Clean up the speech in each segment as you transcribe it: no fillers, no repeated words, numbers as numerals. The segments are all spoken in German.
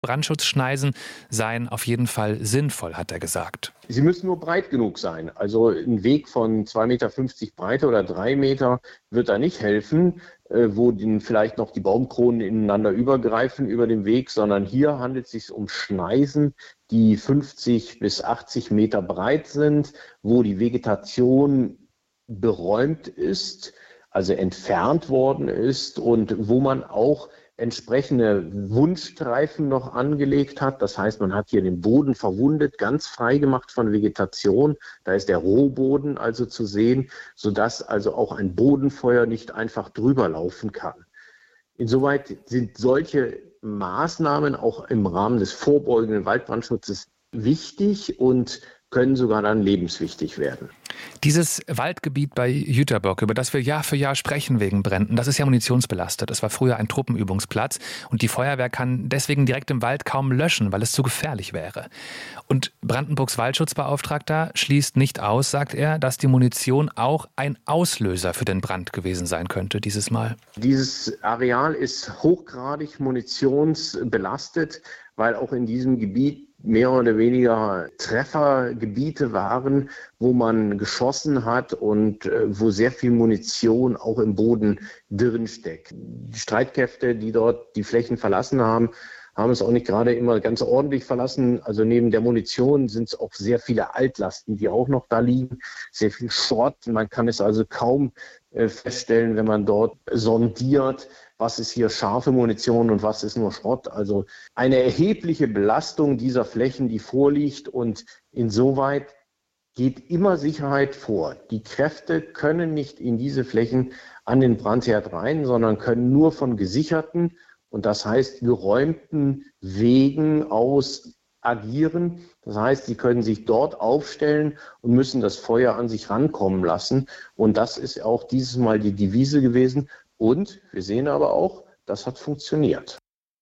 Brandschutzschneisen seien auf jeden Fall sinnvoll, hat er gesagt. Sie müssen nur breit genug sein. Also ein Weg von 2,50 Meter Breite oder 3 Meter wird da nicht helfen, wo vielleicht noch die Baumkronen ineinander übergreifen über den Weg, sondern hier handelt es sich um Schneisen, die 50 bis 80 Meter breit sind, wo die Vegetation beräumt ist, also entfernt worden ist und wo man auch entsprechende Wundstreifen noch angelegt hat. Das heißt, man hat hier den Boden verwundet, ganz frei gemacht von Vegetation. Da ist der Rohboden also zu sehen, sodass also auch ein Bodenfeuer nicht einfach drüber laufen kann. Insoweit sind solche Maßnahmen auch im Rahmen des vorbeugenden Waldbrandschutzes wichtig und können sogar dann lebenswichtig werden. Dieses Waldgebiet bei Jüterbock, über das wir Jahr für Jahr sprechen wegen Bränden, das ist ja munitionsbelastet. Das war früher ein Truppenübungsplatz und die Feuerwehr kann deswegen direkt im Wald kaum löschen, weil es zu gefährlich wäre. Und Brandenburgs Waldschutzbeauftragter schließt nicht aus, sagt er, dass die Munition auch ein Auslöser für den Brand gewesen sein könnte dieses Mal. Dieses Areal ist hochgradig munitionsbelastet, weil auch in diesem Gebiet mehr oder weniger Treffergebiete waren, wo man geschossen hat und wo sehr viel Munition auch im Boden drinsteckt. Die Streitkräfte, die dort die Flächen verlassen haben, haben es auch nicht gerade immer ganz ordentlich verlassen. Also neben der Munition sind es auch sehr viele Altlasten, die auch noch da liegen, sehr viel Schrott. Man kann es also kaum feststellen, wenn man dort sondiert, was ist hier scharfe Munition und was ist nur Schrott. Also eine erhebliche Belastung dieser Flächen, die vorliegt, und insoweit geht immer Sicherheit vor. Die Kräfte können nicht in diese Flächen an den Brandherd rein, sondern können nur von gesicherten und das heißt geräumten Wegen aus agieren. Das heißt, sie können sich dort aufstellen und müssen das Feuer an sich rankommen lassen. Und das ist auch dieses Mal die Devise gewesen. Und wir sehen aber auch, das hat funktioniert.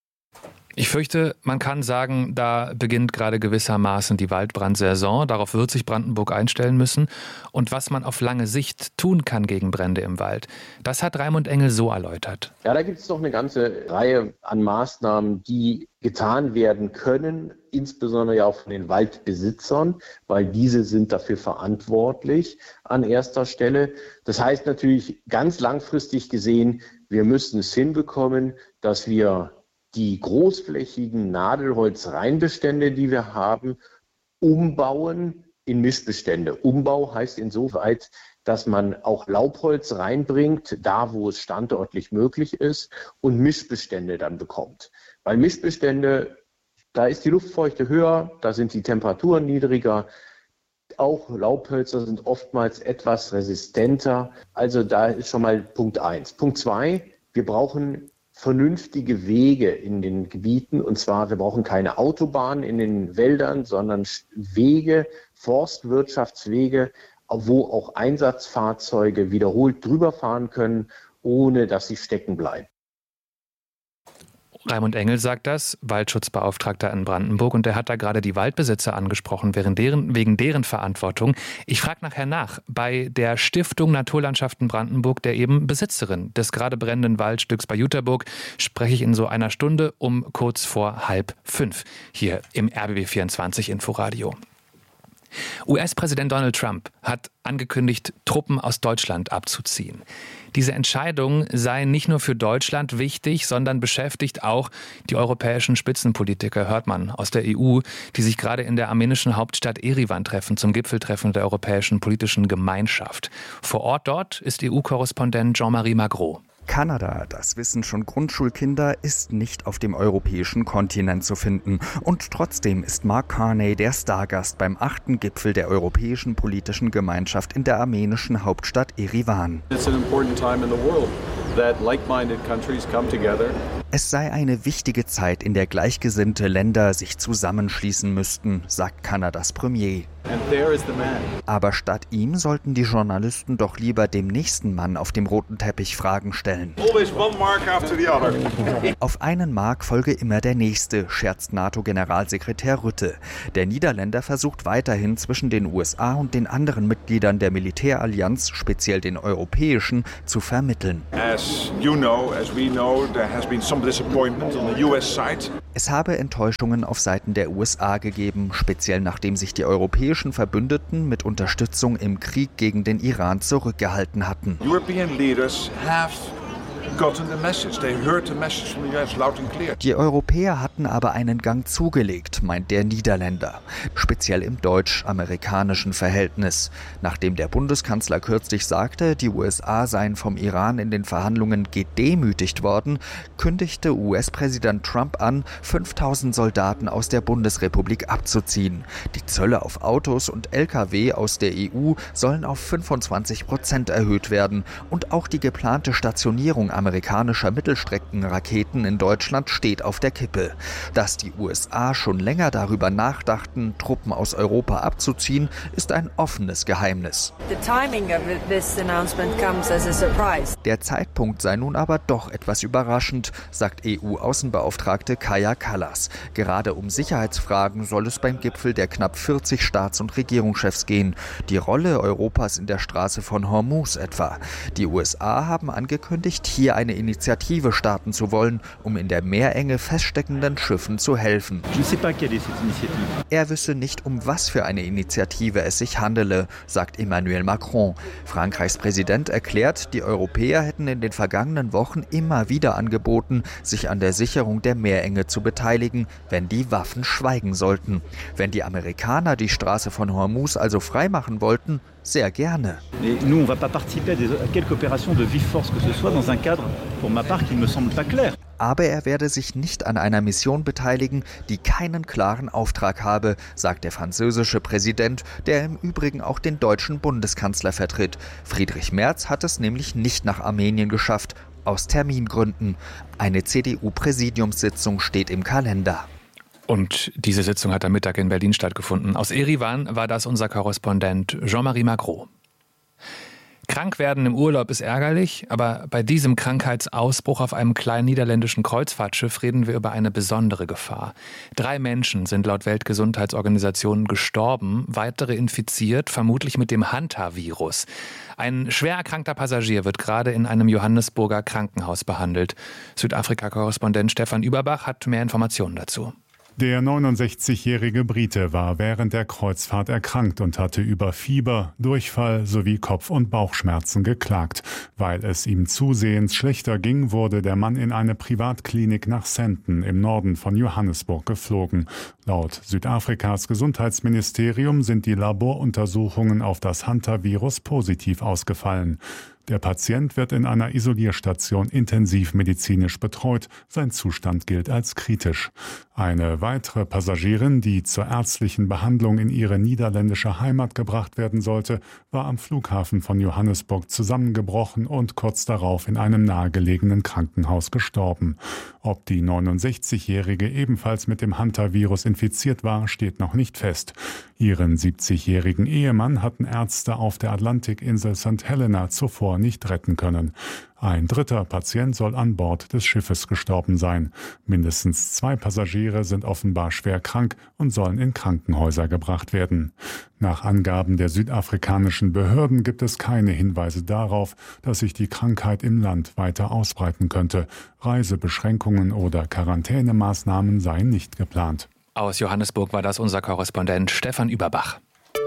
Ich fürchte, man kann sagen, da beginnt gerade gewissermaßen die Waldbrandsaison. Darauf wird sich Brandenburg einstellen müssen. Und was man auf lange Sicht tun kann gegen Brände im Wald, das hat Raimund Engel so erläutert. Ja, da gibt es noch eine ganze Reihe an Maßnahmen, die getan werden können, insbesondere ja auch von den Waldbesitzern, weil diese sind dafür verantwortlich an erster Stelle. Das heißt natürlich ganz langfristig gesehen, wir müssen es hinbekommen, dass wir die großflächigen Nadelholzreinbestände, die wir haben, umbauen in Mischbestände. Umbau heißt insoweit, dass man auch Laubholz reinbringt, da wo es standortlich möglich ist, und Mischbestände dann bekommt. Weil Mischbestände, da ist die Luftfeuchte höher, da sind die Temperaturen niedriger. Auch Laubhölzer sind oftmals etwas resistenter. Also da ist schon mal Punkt 1. Punkt 2, wir brauchen vernünftige Wege in den Gebieten. Und zwar, wir brauchen keine Autobahnen in den Wäldern, sondern Wege, Forstwirtschaftswege, wo auch Einsatzfahrzeuge wiederholt drüber fahren können, ohne dass sie stecken bleiben. Raimund Engel sagt das, Waldschutzbeauftragter in Brandenburg, und er hat da gerade die Waldbesitzer angesprochen, wegen deren Verantwortung. Ich frage nachher nach bei der Stiftung Naturlandschaften Brandenburg, der eben Besitzerin des gerade brennenden Waldstücks bei Jüterbock, spreche ich in so einer Stunde um kurz vor 4:30 hier im RBB24 Inforadio. US-Präsident Donald Trump hat angekündigt, Truppen aus Deutschland abzuziehen. Diese Entscheidung sei nicht nur für Deutschland wichtig, sondern beschäftigt auch die europäischen Spitzenpolitiker, hört man, aus der EU, die sich gerade in der armenischen Hauptstadt Erivan treffen, zum Gipfeltreffen der Europäischen Politischen Gemeinschaft. Vor Ort dort ist EU-Korrespondent Jean-Marie Magro. Kanada, das wissen schon Grundschulkinder, ist nicht auf dem europäischen Kontinent zu finden. Und trotzdem ist Mark Carney der Stargast beim 8. Gipfel der Europäischen Politischen Gemeinschaft in der armenischen Hauptstadt Erivan. Es sei eine wichtige Zeit, in der gleichgesinnte Länder sich zusammenschließen müssten, sagt Kanadas Premier. Aber statt ihm sollten die Journalisten doch lieber dem nächsten Mann auf dem roten Teppich Fragen stellen. Auf einen Mark folge immer der nächste, scherzt NATO-Generalsekretär Rutte. Der Niederländer versucht weiterhin zwischen den USA und den anderen Mitgliedern der Militärallianz, speziell den europäischen, zu vermitteln. Es habe Enttäuschungen auf Seiten der USA gegeben, speziell nachdem sich die europäischen Verbündeten mit Unterstützung im Krieg gegen den Iran zurückgehalten hatten. Die Europäer hatten aber einen Gang zugelegt, meint der Niederländer. Speziell im deutsch-amerikanischen Verhältnis. Nachdem der Bundeskanzler kürzlich sagte, die USA seien vom Iran in den Verhandlungen gedemütigt worden, kündigte US-Präsident Trump an, 5000 Soldaten aus der Bundesrepublik abzuziehen. Die Zölle auf Autos und Lkw aus der EU sollen auf 25% erhöht werden und auch die geplante Stationierung amerikanischer Mittelstreckenraketen in Deutschland steht auf der Kippe. Dass die USA schon länger darüber nachdachten, Truppen aus Europa abzuziehen, ist ein offenes Geheimnis. Der Zeitpunkt sei nun aber doch etwas überraschend, sagt EU-Außenbeauftragte Kaja Kallas. Gerade um Sicherheitsfragen soll es beim Gipfel der knapp 40 Staats- und Regierungschefs gehen. Die Rolle Europas in der Straße von Hormuz etwa. Die USA haben angekündigt, hier eine Initiative starten zu wollen, um in der Meerenge feststeckenden Schiffen zu helfen. Er wisse nicht, um was für eine Initiative es sich handele, sagt Emmanuel Macron. Frankreichs Präsident erklärt, die Europäer hätten in den vergangenen Wochen immer wieder angeboten, sich an der Sicherung der Meerenge zu beteiligen, wenn die Waffen schweigen sollten. Wenn die Amerikaner die Straße von Hormuz also freimachen wollten, sehr gerne. Aber er werde sich nicht an einer Mission beteiligen, die keinen klaren Auftrag habe, sagt der französische Präsident, der im Übrigen auch den deutschen Bundeskanzler vertritt. Friedrich Merz hat es nämlich nicht nach Armenien geschafft, aus Termingründen. Eine CDU-Präsidiumssitzung steht im Kalender. Und diese Sitzung hat am Mittag in Berlin stattgefunden. Aus Erivan war das unser Korrespondent Jean-Marie Magro. Krank werden im Urlaub ist ärgerlich, aber bei diesem Krankheitsausbruch auf einem kleinen niederländischen Kreuzfahrtschiff reden wir über eine besondere Gefahr. 3 Menschen sind laut Weltgesundheitsorganisation gestorben, weitere infiziert, vermutlich mit dem Hantavirus. Ein schwer erkrankter Passagier wird gerade in einem Johannesburger Krankenhaus behandelt. Südafrika-Korrespondent Stefan Überbach hat mehr Informationen dazu. Der 69-jährige Brite war während der Kreuzfahrt erkrankt und hatte über Fieber, Durchfall sowie Kopf- und Bauchschmerzen geklagt. Weil es ihm zusehends schlechter ging, wurde der Mann in eine Privatklinik nach Sandton im Norden von Johannesburg geflogen. Laut Südafrikas Gesundheitsministerium sind die Laboruntersuchungen auf das Hantavirus positiv ausgefallen. Der Patient wird in einer Isolierstation intensivmedizinisch betreut. Sein Zustand gilt als kritisch. Eine weitere Passagierin, die zur ärztlichen Behandlung in ihre niederländische Heimat gebracht werden sollte, war am Flughafen von Johannesburg zusammengebrochen und kurz darauf in einem nahegelegenen Krankenhaus gestorben. Ob die 69-Jährige ebenfalls mit dem Hantavirus infiziert war, steht noch nicht fest. Ihren 70-jährigen Ehemann hatten Ärzte auf der Atlantikinsel St. Helena zuvor nicht retten können. Ein dritter Patient soll an Bord des Schiffes gestorben sein. Mindestens 2 Passagiere sind offenbar schwer krank und sollen in Krankenhäuser gebracht werden. Nach Angaben der südafrikanischen Behörden gibt es keine Hinweise darauf, dass sich die Krankheit im Land weiter ausbreiten könnte. Reisebeschränkungen oder Quarantänemaßnahmen seien nicht geplant. Aus Johannesburg war das unser Korrespondent Stefan Überbach.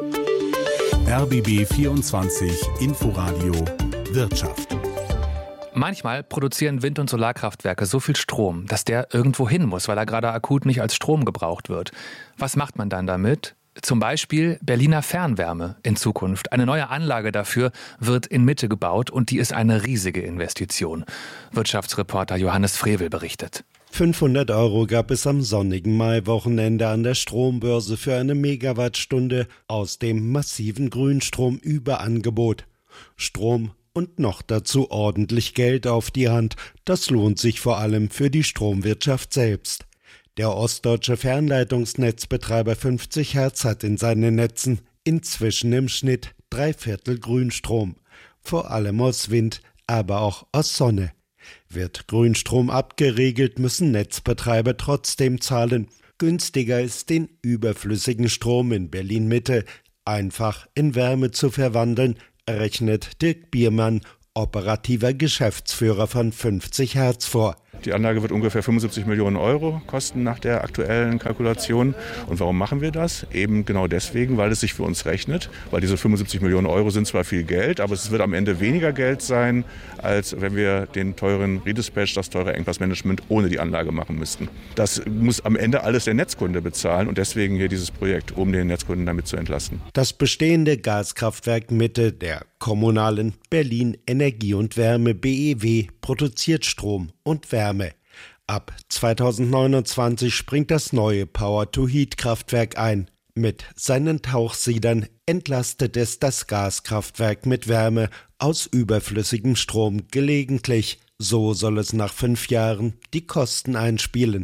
RBB 24 Inforadio Wirtschaft. Manchmal produzieren Wind- und Solarkraftwerke so viel Strom, dass der irgendwo hin muss, weil er gerade akut nicht als Strom gebraucht wird. Was macht man dann damit? Zum Beispiel Berliner Fernwärme in Zukunft. Eine neue Anlage dafür wird in Mitte gebaut und die ist eine riesige Investition. Wirtschaftsreporter Johannes Frevel berichtet. 500 € gab es am sonnigen Maiwochenende an der Strombörse für eine Megawattstunde aus dem massiven Grünstromüberangebot. Strom und noch dazu ordentlich Geld auf die Hand. Das lohnt sich vor allem für die Stromwirtschaft selbst. Der ostdeutsche Fernleitungsnetzbetreiber 50 Hertz hat in seinen Netzen Inzwischen im Schnitt 3/4 Grünstrom. Vor allem aus Wind, aber auch aus Sonne. Wird Grünstrom abgeregelt, müssen Netzbetreiber trotzdem zahlen. Günstiger ist, den überflüssigen Strom in Berlin-Mitte einfach in Wärme zu verwandeln, rechnet Dirk Biermann, operativer Geschäftsführer von 50 Hertz vor. Die Anlage wird ungefähr 75 Millionen Euro kosten nach der aktuellen Kalkulation. Und warum machen wir das? Eben genau deswegen, weil es sich für uns rechnet. Weil diese 75 Millionen Euro sind zwar viel Geld, aber es wird am Ende weniger Geld sein, als wenn wir den teuren Redispatch, das teure Engpassmanagement ohne die Anlage machen müssten. Das muss am Ende alles der Netzkunde bezahlen und deswegen hier dieses Projekt, um den Netzkunden damit zu entlasten. Das bestehende Gaskraftwerk Mitte der kommunalen Berlin Energie und Wärme BEW produziert Strom und Wärme. Ab 2029 springt das neue Power-to-Heat-Kraftwerk ein. Mit seinen Tauchsiedern entlastet es das Gaskraftwerk mit Wärme aus überflüssigem Strom gelegentlich. So soll es nach 5 Jahren die Kosten einspielen.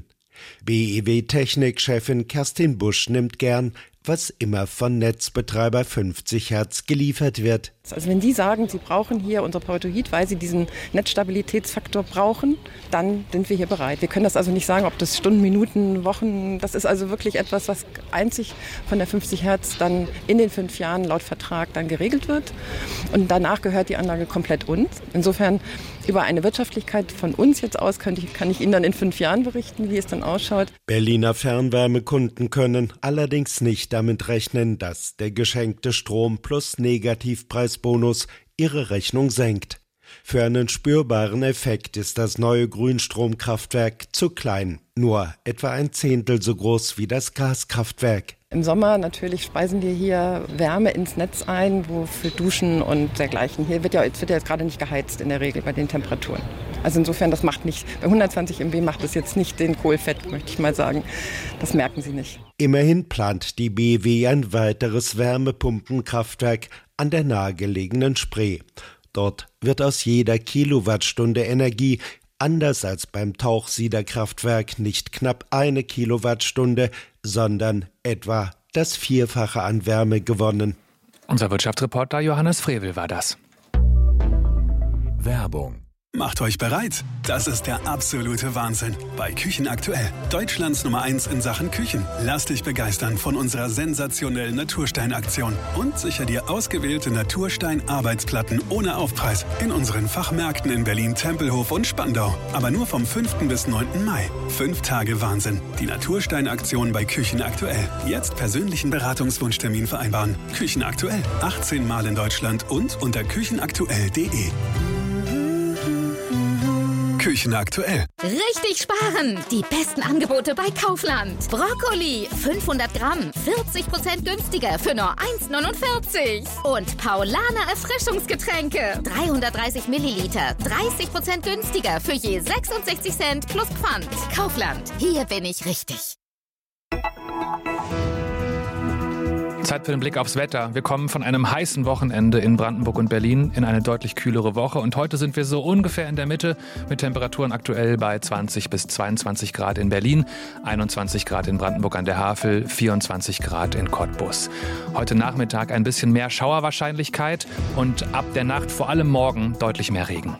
BEW-Technikchefin Kerstin Busch nimmt gern, was immer von Netzbetreiber 50 Hertz geliefert wird. Also wenn die sagen, sie brauchen hier unser Power-to-Heat, weil sie diesen Netzstabilitätsfaktor brauchen, dann sind wir hier bereit. Wir können das also nicht sagen, ob das Stunden, Minuten, Wochen, das ist also wirklich etwas, was einzig von der 50 Hertz dann in den 5 Jahren laut Vertrag dann geregelt wird. Und danach gehört die Anlage komplett uns. Insofern über eine Wirtschaftlichkeit von uns jetzt aus kann ich Ihnen dann in 5 Jahren berichten, wie es dann ausschaut. Berliner Fernwärmekunden können allerdings nicht damit rechnen, dass der geschenkte Strom plus Negativpreisbonus ihre Rechnung senkt. Für einen spürbaren Effekt ist das neue Grünstromkraftwerk zu klein, nur etwa 1/10 so groß wie das Gaskraftwerk. Im Sommer natürlich speisen wir hier Wärme ins Netz ein, wo für Duschen und dergleichen. Hier wird ja jetzt gerade nicht geheizt in der Regel bei den Temperaturen. Also insofern, das macht nicht, bei 120 MW macht es jetzt nicht den Kohl fett, möchte ich mal sagen. Das merken Sie nicht. Immerhin plant die BEW ein weiteres Wärmepumpenkraftwerk an der nahegelegenen Spree. Dort wird aus jeder Kilowattstunde Energie, anders als beim Tauchsiederkraftwerk, nicht knapp 1 Kilowattstunde, sondern etwa das Vierfache an Wärme gewonnen. Unser Wirtschaftsreporter Johannes Frevel war das. Werbung. Macht euch bereit. Das ist der absolute Wahnsinn. Bei Küchen aktuell. Deutschlands Nummer 1 in Sachen Küchen. Lass dich begeistern von unserer sensationellen Naturstein-Aktion. Und sicher dir ausgewählte Naturstein-Arbeitsplatten ohne Aufpreis. In unseren Fachmärkten in Berlin, Tempelhof und Spandau. Aber nur vom 5. bis 9. Mai. 5 Tage Wahnsinn. Die Naturstein-Aktion bei Küchen aktuell. Jetzt persönlichen Beratungswunschtermin vereinbaren. Küchen aktuell. 18 Mal in Deutschland und unter küchenaktuell.de. Küchen aktuell. Richtig sparen! Die besten Angebote bei Kaufland. Brokkoli, 500 Gramm, 40% günstiger für nur 1,49. Und Paulaner Erfrischungsgetränke, 330 Milliliter, 30% günstiger für je 66 Cent plus Pfand. Kaufland, hier bin ich richtig. Zeit für den Blick aufs Wetter. Wir kommen von einem heißen Wochenende in Brandenburg und Berlin in eine deutlich kühlere Woche. Und heute sind wir so ungefähr in der Mitte mit Temperaturen aktuell bei 20 bis 22 Grad in Berlin, 21 Grad in Brandenburg an der Havel, 24 Grad in Cottbus. Heute Nachmittag ein bisschen mehr Schauerwahrscheinlichkeit und ab der Nacht vor allem morgen deutlich mehr Regen.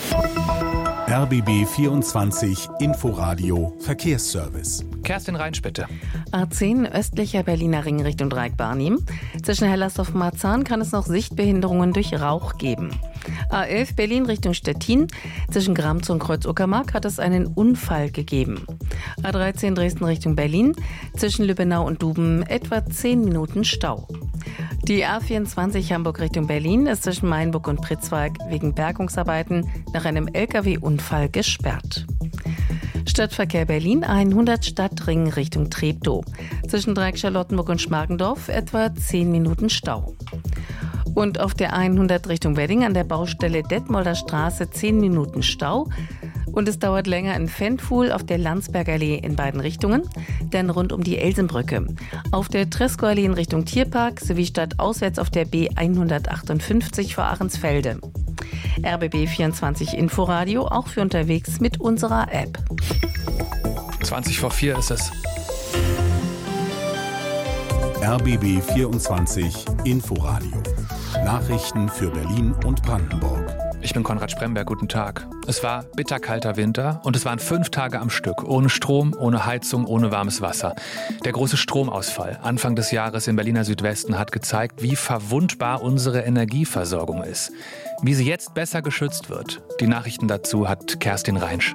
RBB 24 Inforadio Verkehrsservice. Kerstin Reinsch, bitte. A10 östlicher Berliner Ring Richtung Dreieck-Barnim. Zwischen Hellersdorf-Marzahn kann es noch Sichtbehinderungen durch Rauch geben. A11 Berlin Richtung Stettin. Zwischen Gramz und Kreuz-Uckermark hat es einen Unfall gegeben. A13 Dresden Richtung Berlin. Zwischen Lübbenau und Duben etwa 10 Minuten Stau. Die A24 Hamburg Richtung Berlin ist zwischen Mainburg und Pritzwalk wegen Bergungsarbeiten nach einem LKW-Unfall gesperrt. Stadtverkehr Berlin 100 Stadtring Richtung Treptow. Zwischen Dreieck-Charlottenburg und Schmargendorf etwa 10 Minuten Stau. Und auf der 100 Richtung Wedding an der Baustelle Detmolder Straße 10 Minuten Stau. Und es dauert länger in Fenfuhl auf der Landsbergallee in beiden Richtungen, dann rund um die Elsenbrücke. Auf der Tresco-Allee in Richtung Tierpark sowie stadtauswärts auf der B158 vor Ahrensfelde. RBB 24 Inforadio, auch für unterwegs mit unserer App. 20 vor 4 ist es. RBB 24 Inforadio. Nachrichten für Berlin und Brandenburg. Ich bin Konrad Spremberg, guten Tag. Es war bitterkalter Winter und es waren 5 Tage am Stück. Ohne Strom, ohne Heizung, ohne warmes Wasser. Der große Stromausfall Anfang des Jahres im Berliner Südwesten hat gezeigt, wie verwundbar unsere Energieversorgung ist. Wie sie jetzt besser geschützt wird. Die Nachrichten dazu hat Kerstin Reinsch.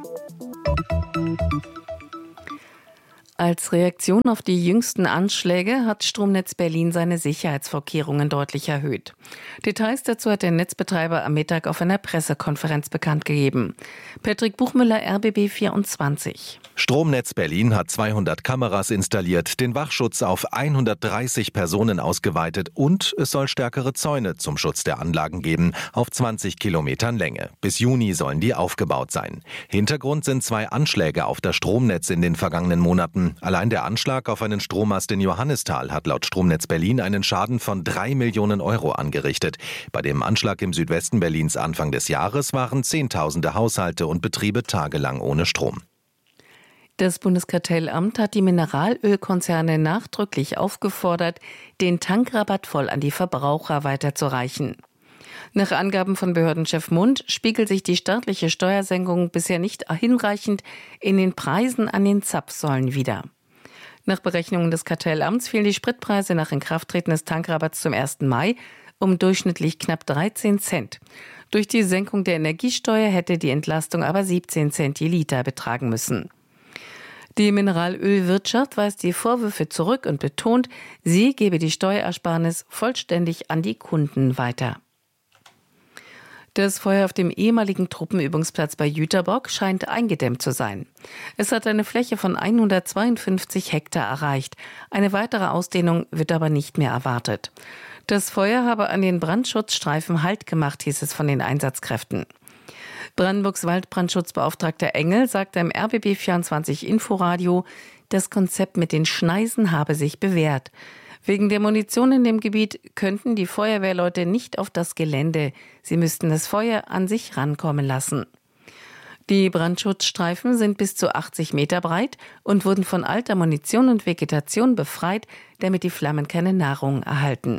Als Reaktion auf die jüngsten Anschläge hat Stromnetz Berlin seine Sicherheitsvorkehrungen deutlich erhöht. Details dazu hat der Netzbetreiber am Mittag auf einer Pressekonferenz bekannt gegeben. Patrick Buchmüller, RBB 24. Stromnetz Berlin hat 200 Kameras installiert, den Wachschutz auf 130 Personen ausgeweitet und es soll stärkere Zäune zum Schutz der Anlagen geben, auf 20 Kilometern Länge. Bis Juni sollen die aufgebaut sein. Hintergrund sind 2 Anschläge auf das Stromnetz in den vergangenen Monaten. Allein der Anschlag auf einen Strommast in Johannisthal hat laut Stromnetz Berlin einen Schaden von 3 Millionen Euro angerichtet. Bei dem Anschlag im Südwesten Berlins Anfang des Jahres waren Zehntausende Haushalte und Betriebe tagelang ohne Strom. Das Bundeskartellamt hat die Mineralölkonzerne nachdrücklich aufgefordert, den Tankrabatt voll an die Verbraucher weiterzureichen. Nach Angaben von Behördenchef Mund spiegelt sich die staatliche Steuersenkung bisher nicht hinreichend in den Preisen an den Zapfsäulen wider. Nach Berechnungen des Kartellamts fielen die Spritpreise nach Inkrafttreten des Tankrabatts zum 1. Mai um durchschnittlich knapp 13 Cent. Durch die Senkung der Energiesteuer hätte die Entlastung aber 17 Cent je Liter betragen müssen. Die Mineralölwirtschaft weist die Vorwürfe zurück und betont, sie gebe die Steuerersparnis vollständig an die Kunden weiter. Das Feuer auf dem ehemaligen Truppenübungsplatz bei Jüterbock scheint eingedämmt zu sein. Es hat eine Fläche von 152 Hektar erreicht. Eine weitere Ausdehnung wird aber nicht mehr erwartet. Das Feuer habe an den Brandschutzstreifen Halt gemacht, hieß es von den Einsatzkräften. Brandenburgs Waldbrandschutzbeauftragter Engel sagte im RBB 24 Inforadio, das Konzept mit den Schneisen habe sich bewährt. Wegen der Munition in dem Gebiet könnten die Feuerwehrleute nicht auf das Gelände. Sie müssten das Feuer an sich rankommen lassen. Die Brandschutzstreifen sind bis zu 80 Meter breit und wurden von alter Munition und Vegetation befreit, damit die Flammen keine Nahrung erhalten.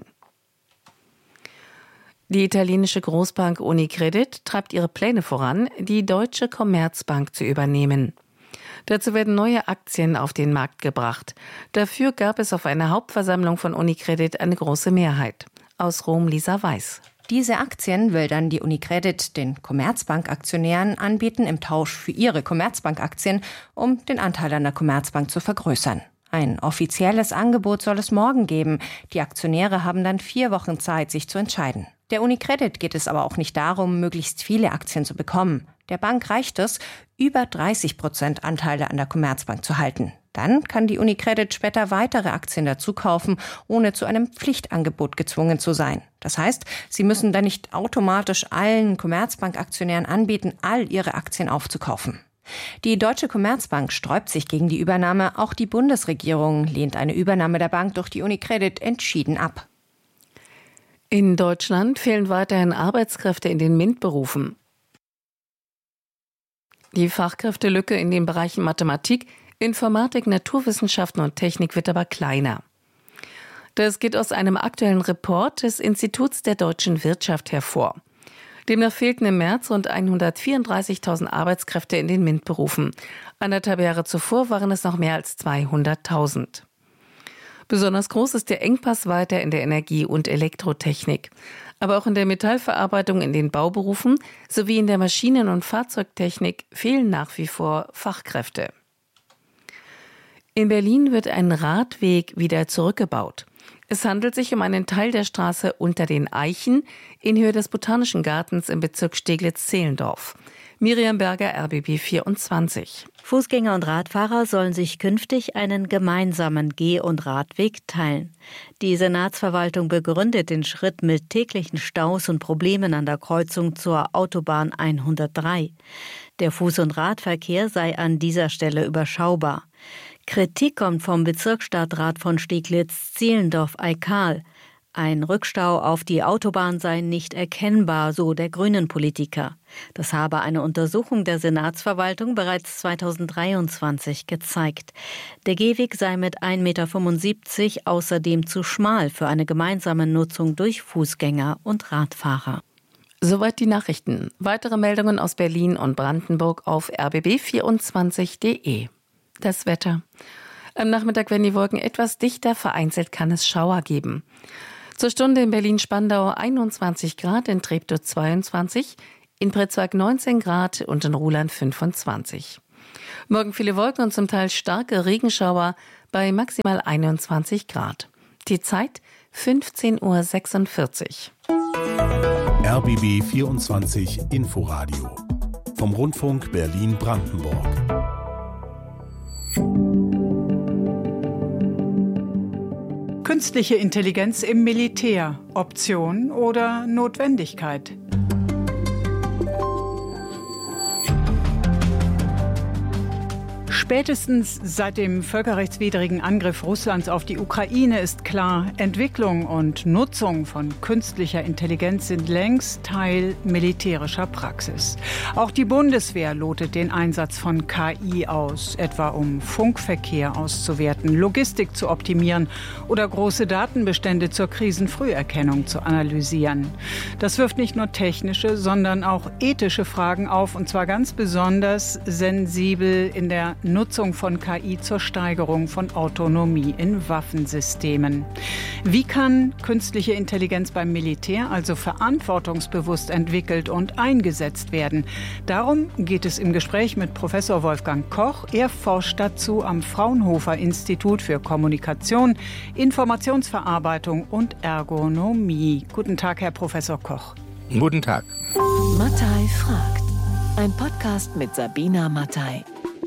Die italienische Großbank Unicredit treibt ihre Pläne voran, die Deutsche Commerzbank zu übernehmen. Dazu werden neue Aktien auf den Markt gebracht. Dafür gab es auf einer Hauptversammlung von Unicredit eine große Mehrheit. Aus Rom Lisa Weiß. Diese Aktien will dann die Unicredit den Commerzbank-Aktionären anbieten im Tausch für ihre Commerzbank-Aktien, um den Anteil an der Commerzbank zu vergrößern. Ein offizielles Angebot soll es morgen geben. Die Aktionäre haben dann 4 Wochen Zeit, sich zu entscheiden. Der Unicredit geht es aber auch nicht darum, möglichst viele Aktien zu bekommen. Der Bank reicht es, über 30% Anteile an der Commerzbank zu halten. Dann kann die Unicredit später weitere Aktien dazu kaufen, ohne zu einem Pflichtangebot gezwungen zu sein. Das heißt, sie müssen dann nicht automatisch allen Commerzbank-Aktionären anbieten, all ihre Aktien aufzukaufen. Die Deutsche Commerzbank sträubt sich gegen die Übernahme. Auch die Bundesregierung lehnt eine Übernahme der Bank durch die Unicredit entschieden ab. In Deutschland fehlen weiterhin Arbeitskräfte in den MINT-Berufen. Die Fachkräftelücke in den Bereichen Mathematik, Informatik, Naturwissenschaften und Technik wird aber kleiner. Das geht aus einem aktuellen Report des Instituts der deutschen Wirtschaft hervor. Demnach fehlten im März rund 134.000 Arbeitskräfte in den MINT-Berufen. 1,5 Jahre zuvor waren es noch mehr als 200.000. Besonders groß ist der Engpass weiter in der Energie- und Elektrotechnik. Aber auch in der Metallverarbeitung in den Bauberufen sowie in der Maschinen- und Fahrzeugtechnik fehlen nach wie vor Fachkräfte. In Berlin wird ein Radweg wieder zurückgebaut. Es handelt sich um einen Teil der Straße Unter den Eichen in Höhe des Botanischen Gartens im Bezirk Steglitz-Zehlendorf. Miriam Berger, RBB 24. Fußgänger und Radfahrer sollen sich künftig einen gemeinsamen Geh- und Radweg teilen. Die Senatsverwaltung begründet den Schritt mit täglichen Staus und Problemen an der Kreuzung zur Autobahn 103. Der Fuß- und Radverkehr sei an dieser Stelle überschaubar. Kritik kommt vom Bezirksstadtrat von Steglitz-Zehlendorf-Eikal. Ein Rückstau auf die Autobahn sei nicht erkennbar, so der Grünen-Politiker. Das habe eine Untersuchung der Senatsverwaltung bereits 2023 gezeigt. Der Gehweg sei mit 1,75 Meter außerdem zu schmal für eine gemeinsame Nutzung durch Fußgänger und Radfahrer. Soweit die Nachrichten. Weitere Meldungen aus Berlin und Brandenburg auf rbb24.de. Das Wetter. Am Nachmittag werden die Wolken etwas dichter, vereinzelt kann es Schauer geben. Zur Stunde in Berlin-Spandau 21 Grad, in Treptow 22, in Pritzwalk 19 Grad und in Ruhland 25. Morgen viele Wolken und zum Teil starke Regenschauer bei maximal 21 Grad. Die Zeit 15:46 Uhr. RBB 24 Inforadio vom Rundfunk Berlin-Brandenburg. Künstliche Intelligenz im Militär. Option oder Notwendigkeit? Spätestens seit dem völkerrechtswidrigen Angriff Russlands auf die Ukraine ist klar, Entwicklung und Nutzung von künstlicher Intelligenz sind längst Teil militärischer Praxis. Auch die Bundeswehr lotet den Einsatz von KI aus, etwa um Funkverkehr auszuwerten, Logistik zu optimieren oder große Datenbestände zur Krisenfrüherkennung zu analysieren. Das wirft nicht nur technische, sondern auch ethische Fragen auf, und zwar ganz besonders sensibel in der Nutzung von KI zur Steigerung von Autonomie in Waffensystemen. Wie kann künstliche Intelligenz beim Militär also verantwortungsbewusst entwickelt und eingesetzt werden? Darum geht es im Gespräch mit Professor Wolfgang Koch. Er forscht dazu am Fraunhofer-Institut für Kommunikation, Informationsverarbeitung und Ergonomie. Guten Tag, Herr Professor Koch. Guten Tag. Mattei fragt. Ein Podcast mit Sabina Mattei.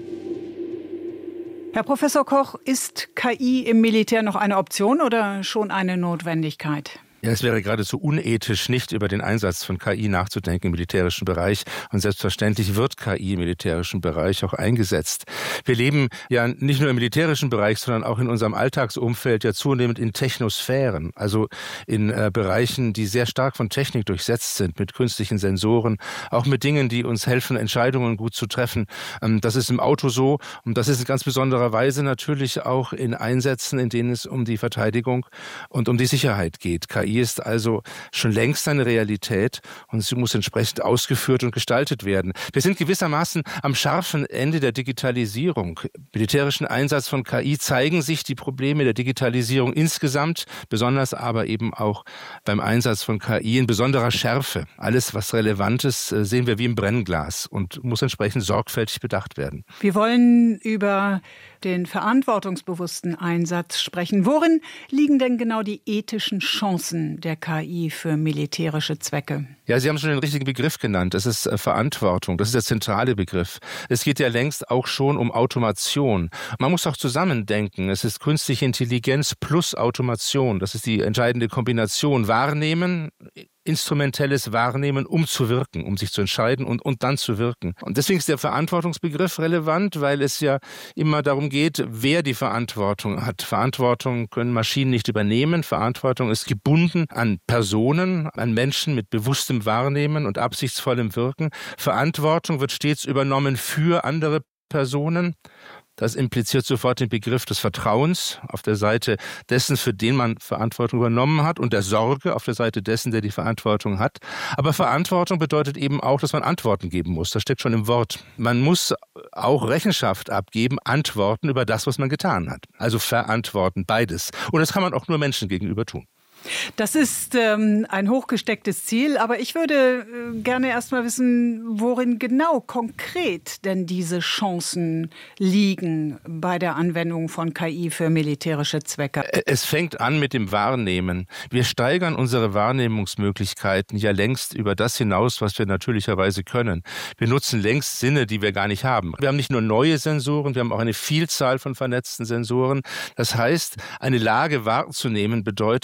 Herr Professor Koch, ist KI im Militär noch eine Option oder schon eine Notwendigkeit? Ja, es wäre geradezu unethisch, nicht über den Einsatz von KI nachzudenken im militärischen Bereich. Und selbstverständlich wird KI im militärischen Bereich auch eingesetzt. Wir leben ja nicht nur im militärischen Bereich, sondern auch in unserem Alltagsumfeld ja zunehmend in Technosphären, also in Bereichen, die sehr stark von Technik durchsetzt sind, mit künstlichen Sensoren, auch mit Dingen, die uns helfen, Entscheidungen gut zu treffen. Das ist im Auto so, und das ist in ganz besonderer Weise natürlich auch in Einsätzen, in denen es um die Verteidigung und um die Sicherheit geht. KI ist also schon längst eine Realität und sie muss entsprechend ausgeführt und gestaltet werden. Wir sind gewissermaßen am scharfen Ende der Digitalisierung. Militärischen Einsatz von KI zeigen sich die Probleme der Digitalisierung insgesamt, besonders aber eben auch beim Einsatz von KI in besonderer Schärfe. Alles, was relevant ist, sehen wir wie im Brennglas und muss entsprechend sorgfältig bedacht werden. Wir wollen über den verantwortungsbewussten Einsatz sprechen. Worin liegen denn genau die ethischen Chancen der KI für militärische Zwecke? Ja, Sie haben schon den richtigen Begriff genannt. Das ist Verantwortung. Das ist der zentrale Begriff. Es geht ja längst auch schon um Automation. Man muss auch zusammendenken. Es ist künstliche Intelligenz plus Automation. Das ist die entscheidende Kombination. Wahrnehmen, instrumentelles Wahrnehmen, um zu wirken, um sich zu entscheiden und dann zu wirken. Und deswegen ist der Verantwortungsbegriff relevant, weil es ja immer darum geht, wer die Verantwortung hat. Verantwortung können Maschinen nicht übernehmen. Verantwortung ist gebunden an Personen, an Menschen mit bewusstem Wahrnehmen und absichtsvollem Wirken. Verantwortung wird stets übernommen für andere Personen. Das impliziert sofort den Begriff des Vertrauens auf der Seite dessen, für den man Verantwortung übernommen hat, und der Sorge auf der Seite dessen, der die Verantwortung hat. Aber Verantwortung bedeutet eben auch, dass man Antworten geben muss. Das steckt schon im Wort. Man muss auch Rechenschaft abgeben, Antworten über das, was man getan hat. Also verantworten, beides. Und das kann man auch nur Menschen gegenüber tun. Das ist ein hochgestecktes Ziel, aber ich würde gerne erst mal wissen, worin genau konkret denn diese Chancen liegen bei der Anwendung von KI für militärische Zwecke. Es fängt an mit dem Wahrnehmen. Wir steigern unsere Wahrnehmungsmöglichkeiten ja längst über das hinaus, was wir natürlicherweise können. Wir nutzen längst Sinne, die wir gar nicht haben. Wir haben nicht nur neue Sensoren, wir haben auch eine Vielzahl von vernetzten Sensoren. Das heißt, eine Lage wahrzunehmen bedeutet, dass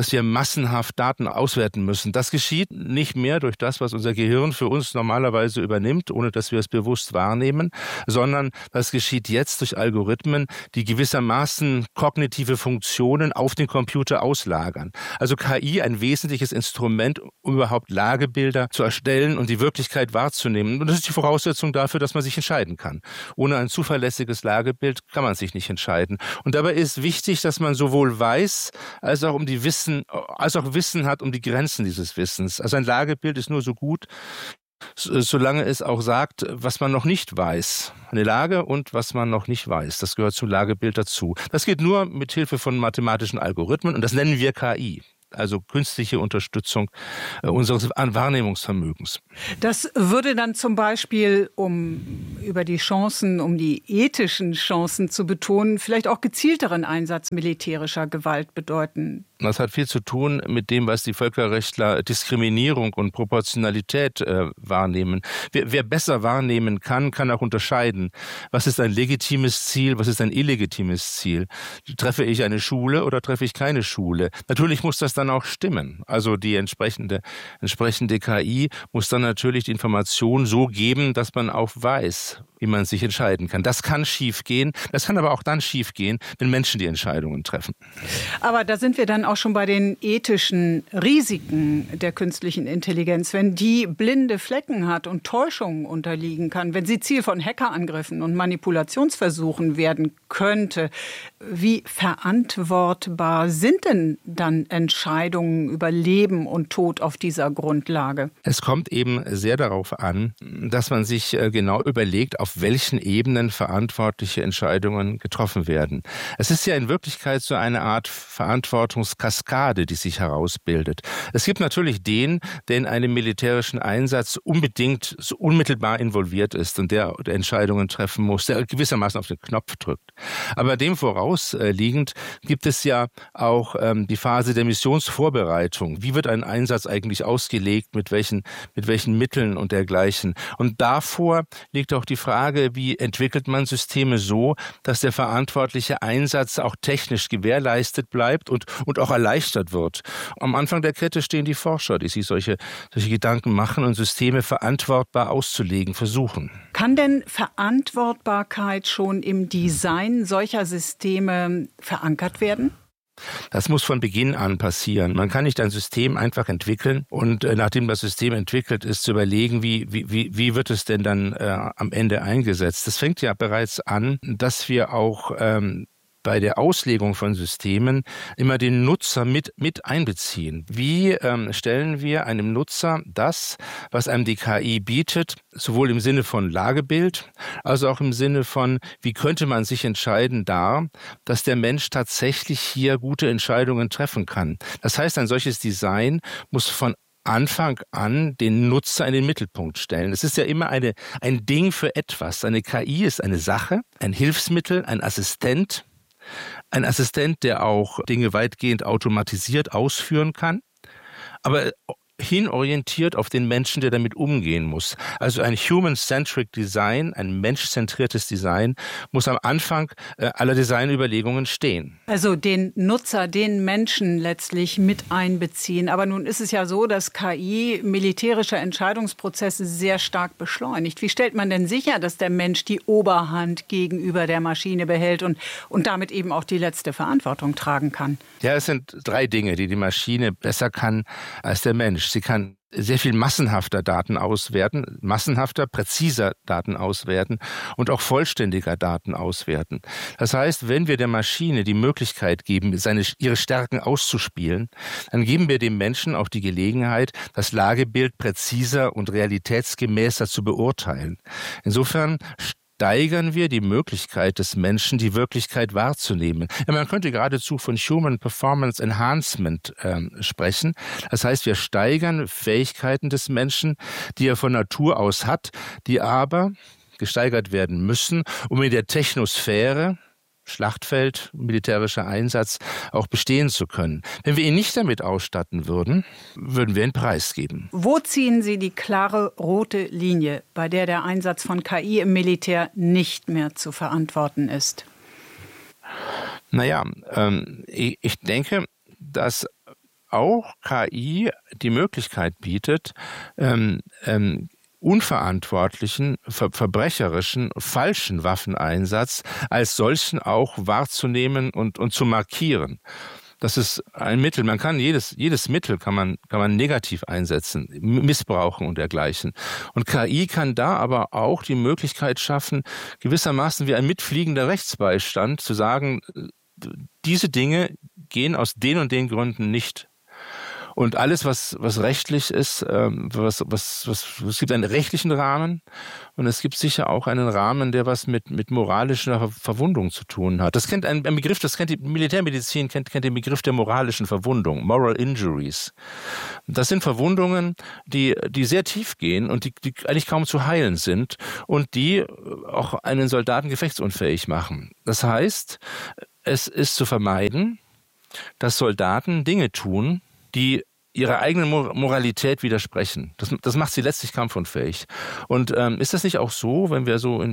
dass wir massenhaft Daten auswerten müssen. Das geschieht nicht mehr durch das, was unser Gehirn für uns normalerweise übernimmt, ohne dass wir es bewusst wahrnehmen, sondern das geschieht jetzt durch Algorithmen, die gewissermaßen kognitive Funktionen auf den Computer auslagern. Also KI ein wesentliches Instrument, um überhaupt Lagebilder zu erstellen und die Wirklichkeit wahrzunehmen. Und das ist die Voraussetzung dafür, dass man sich entscheiden kann. Ohne ein zuverlässiges Lagebild kann man sich nicht entscheiden. Und dabei ist wichtig, dass man sowohl weiß, als auch Wissen hat um die Grenzen dieses Wissens. Also ein Lagebild ist nur so gut, solange es auch sagt, was man noch nicht weiß. Eine Lage und was man noch nicht weiß. Das gehört zum Lagebild dazu. Das geht nur mit Hilfe von mathematischen Algorithmen und das nennen wir KI. Also künstliche Unterstützung unseres Wahrnehmungsvermögens. Das würde dann zum Beispiel, um die ethischen Chancen zu betonen, vielleicht auch gezielteren Einsatz militärischer Gewalt bedeuten. Das hat viel zu tun mit dem, was die Völkerrechtler Diskriminierung und Proportionalität wahrnehmen. Wer besser wahrnehmen kann, kann auch unterscheiden, was ist ein legitimes Ziel, was ist ein illegitimes Ziel. Treffe ich eine Schule oder treffe ich keine Schule? Natürlich muss das dann auch stimmen. Also die entsprechende KI muss dann natürlich die Information so geben, dass man auch weiß, wie man sich entscheiden kann. Das kann schiefgehen. Das kann aber auch dann schiefgehen, wenn Menschen die Entscheidungen treffen. Aber da sind wir dann auch schon bei den ethischen Risiken der künstlichen Intelligenz. Wenn die blinde Flecken hat und Täuschungen unterliegen kann, wenn sie Ziel von Hackerangriffen und Manipulationsversuchen werden könnte, wie verantwortbar sind denn dann Entscheidungen über Leben und Tod auf dieser Grundlage? Es kommt eben sehr darauf an, dass man sich genau überlegt, auf welchen Ebenen verantwortliche Entscheidungen getroffen werden. Es ist ja in Wirklichkeit so eine Art Verantwortungskaskade, die sich herausbildet. Es gibt natürlich den, der in einem militärischen Einsatz unbedingt so unmittelbar involviert ist und der Entscheidungen treffen muss, der gewissermaßen auf den Knopf drückt. Aber dem vorausliegend gibt es ja auch die Phase der Missionsvorbereitung. Wie wird ein Einsatz eigentlich ausgelegt, mit welchen Mitteln und dergleichen? Und davor liegt auch die Frage, wie entwickelt man Systeme so, dass der verantwortliche Einsatz auch technisch gewährleistet bleibt und auch erleichtert wird. Am Anfang der Kette stehen die Forscher, die sich solche Gedanken machen und Systeme verantwortbar auszulegen versuchen. Kann denn Verantwortbarkeit schon im Design solcher Systeme verankert werden? Das muss von Beginn an passieren. Man kann nicht ein System einfach entwickeln und nachdem das System entwickelt ist, zu überlegen, wie wird es denn dann am Ende eingesetzt. Das fängt ja bereits an, dass wir auch bei der Auslegung von Systemen immer den Nutzer mit einbeziehen. Wie stellen wir einem Nutzer das, was einem die KI bietet, sowohl im Sinne von Lagebild, als auch im Sinne von, wie könnte man sich entscheiden, dar, dass der Mensch tatsächlich hier gute Entscheidungen treffen kann. Das heißt, ein solches Design muss von Anfang an den Nutzer in den Mittelpunkt stellen. Es ist ja immer ein Ding für etwas. Eine KI ist eine Sache, ein Hilfsmittel, ein Assistent, der auch Dinge weitgehend automatisiert ausführen kann, aber hinorientiert auf den Menschen, der damit umgehen muss. Also ein human-centric Design, ein menschzentriertes Design muss am Anfang aller Designüberlegungen stehen. Also den Nutzer, den Menschen letztlich mit einbeziehen. Aber nun ist es ja so, dass KI militärische Entscheidungsprozesse sehr stark beschleunigt. Wie stellt man denn sicher, dass der Mensch die Oberhand gegenüber der Maschine behält und damit eben auch die letzte Verantwortung tragen kann? Ja, es sind 3 Dinge, die Maschine besser kann als der Mensch. Sie kann sehr viel massenhafter Daten auswerten, präziser Daten auswerten und auch vollständiger Daten auswerten. Das heißt, wenn wir der Maschine die Möglichkeit geben, ihre Stärken auszuspielen, dann geben wir dem Menschen auch die Gelegenheit, das Lagebild präziser und realitätsgemäßer zu beurteilen. Insofern steigern wir die Möglichkeit des Menschen, die Wirklichkeit wahrzunehmen. Ja, man könnte geradezu von Human Performance Enhancement sprechen. Das heißt, wir steigern Fähigkeiten des Menschen, die er von Natur aus hat, die aber gesteigert werden müssen, um in der Technosphäre, Schlachtfeld, militärischer Einsatz, auch bestehen zu können. Wenn wir ihn nicht damit ausstatten würden, würden wir ihn preisgeben. Wo ziehen Sie die klare rote Linie, bei der der Einsatz von KI im Militär nicht mehr zu verantworten ist? Naja, ich denke, dass auch KI die Möglichkeit bietet, unverantwortlichen, verbrecherischen, falschen Waffeneinsatz als solchen auch wahrzunehmen und zu markieren. Das ist ein Mittel. Man kann jedes Mittel kann man negativ einsetzen, missbrauchen und dergleichen. Und KI kann da aber auch die Möglichkeit schaffen, gewissermaßen wie ein mitfliegender Rechtsbeistand zu sagen, diese Dinge gehen aus den und den Gründen nicht. Und alles, was rechtlich ist, es gibt einen rechtlichen Rahmen und es gibt sicher auch einen Rahmen, der was mit moralischer Verwundung zu tun hat. Das kennt ein Begriff, das kennt die Militärmedizin, kennt den Begriff der moralischen Verwundung, Moral Injuries. Das sind Verwundungen, die sehr tief gehen und die eigentlich kaum zu heilen sind und die auch einen Soldaten gefechtsunfähig machen. Das heißt, es ist zu vermeiden, dass Soldaten Dinge tun, die ihrer eigenen Moralität widersprechen. Das macht sie letztlich kampfunfähig. Und ist das nicht auch so, wenn wir so in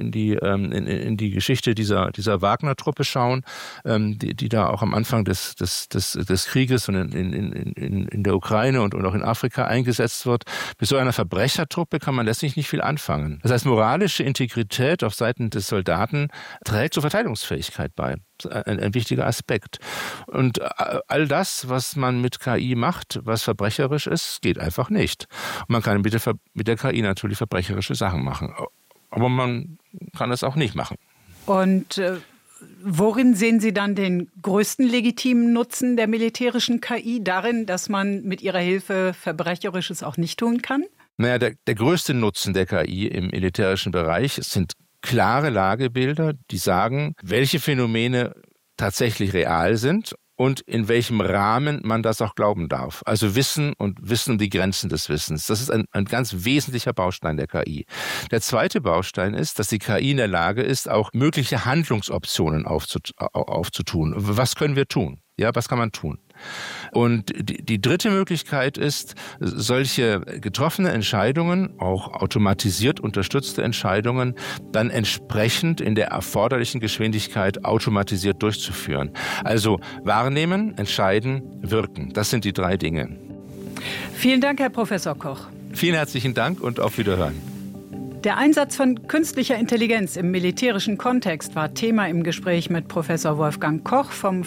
die Geschichte dieser Wagner-Truppe schauen, die da auch am Anfang des Krieges und in der Ukraine und auch in Afrika eingesetzt wird? Mit so einer Verbrechertruppe kann man letztlich nicht viel anfangen. Das heißt, moralische Integrität auf Seiten des Soldaten trägt zur Verteidigungsfähigkeit bei. Ein wichtiger Aspekt. Und all das, was man mit KI macht, was verbrecherisch ist, geht einfach nicht. Und man kann mit der KI natürlich verbrecherische Sachen machen. Aber man kann es auch nicht machen. Und worin sehen Sie dann den größten legitimen Nutzen der militärischen KI? Darin, dass man mit ihrer Hilfe Verbrecherisches auch nicht tun kann? Naja, der größte Nutzen der KI im militärischen Bereich sind klare Lagebilder, die sagen, welche Phänomene tatsächlich real sind und in welchem Rahmen man das auch glauben darf. Also Wissen um die Grenzen des Wissens. Das ist ein ganz wesentlicher Baustein der KI. Der zweite Baustein ist, dass die KI in der Lage ist, auch mögliche Handlungsoptionen aufzutun. Was können wir tun? Ja, was kann man tun? Und die dritte Möglichkeit ist, solche getroffene Entscheidungen, auch automatisiert unterstützte Entscheidungen, dann entsprechend in der erforderlichen Geschwindigkeit automatisiert durchzuführen. Also wahrnehmen, entscheiden, wirken. Das sind die drei Dinge. Vielen Dank, Herr Professor Koch. Vielen herzlichen Dank und auf Wiederhören. Der Einsatz von künstlicher Intelligenz im militärischen Kontext war Thema im Gespräch mit Professor Wolfgang Koch vom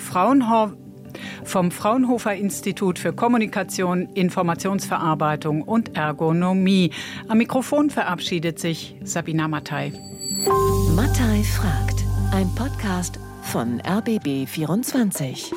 Fraunhofer Institut für Kommunikation, Informationsverarbeitung und Ergonomie. Am Mikrofon verabschiedet sich Sabina Mattei. Mattei fragt. Ein Podcast von RBB24.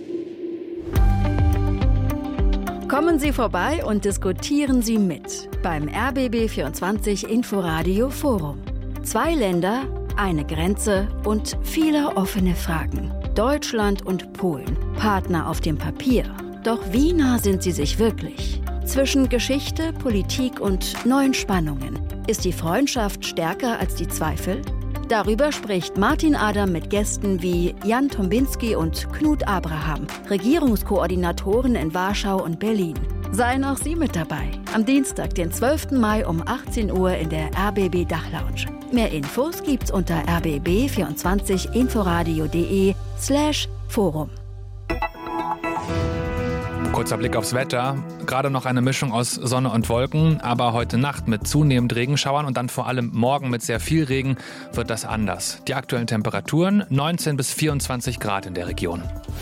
Kommen Sie vorbei und diskutieren Sie mit beim RBB24 Inforadio Forum. 2 Länder, eine Grenze und viele offene Fragen. Deutschland und Polen, Partner auf dem Papier. Doch wie nah sind sie sich wirklich? Zwischen Geschichte, Politik und neuen Spannungen. Ist die Freundschaft stärker als die Zweifel? Darüber spricht Martin Adam mit Gästen wie Jan Tombinski und Knut Abraham, Regierungskoordinatoren in Warschau und Berlin. Seien auch Sie mit dabei. Am Dienstag, den 12. Mai um 18 Uhr in der RBB Dachlounge. Mehr Infos gibt's unter rbb24inforadio.de/Forum. Kurzer Blick aufs Wetter. Gerade noch eine Mischung aus Sonne und Wolken, aber heute Nacht mit zunehmend Regenschauern und dann vor allem morgen mit sehr viel Regen wird das anders. Die aktuellen Temperaturen 19 bis 24 Grad in der Region.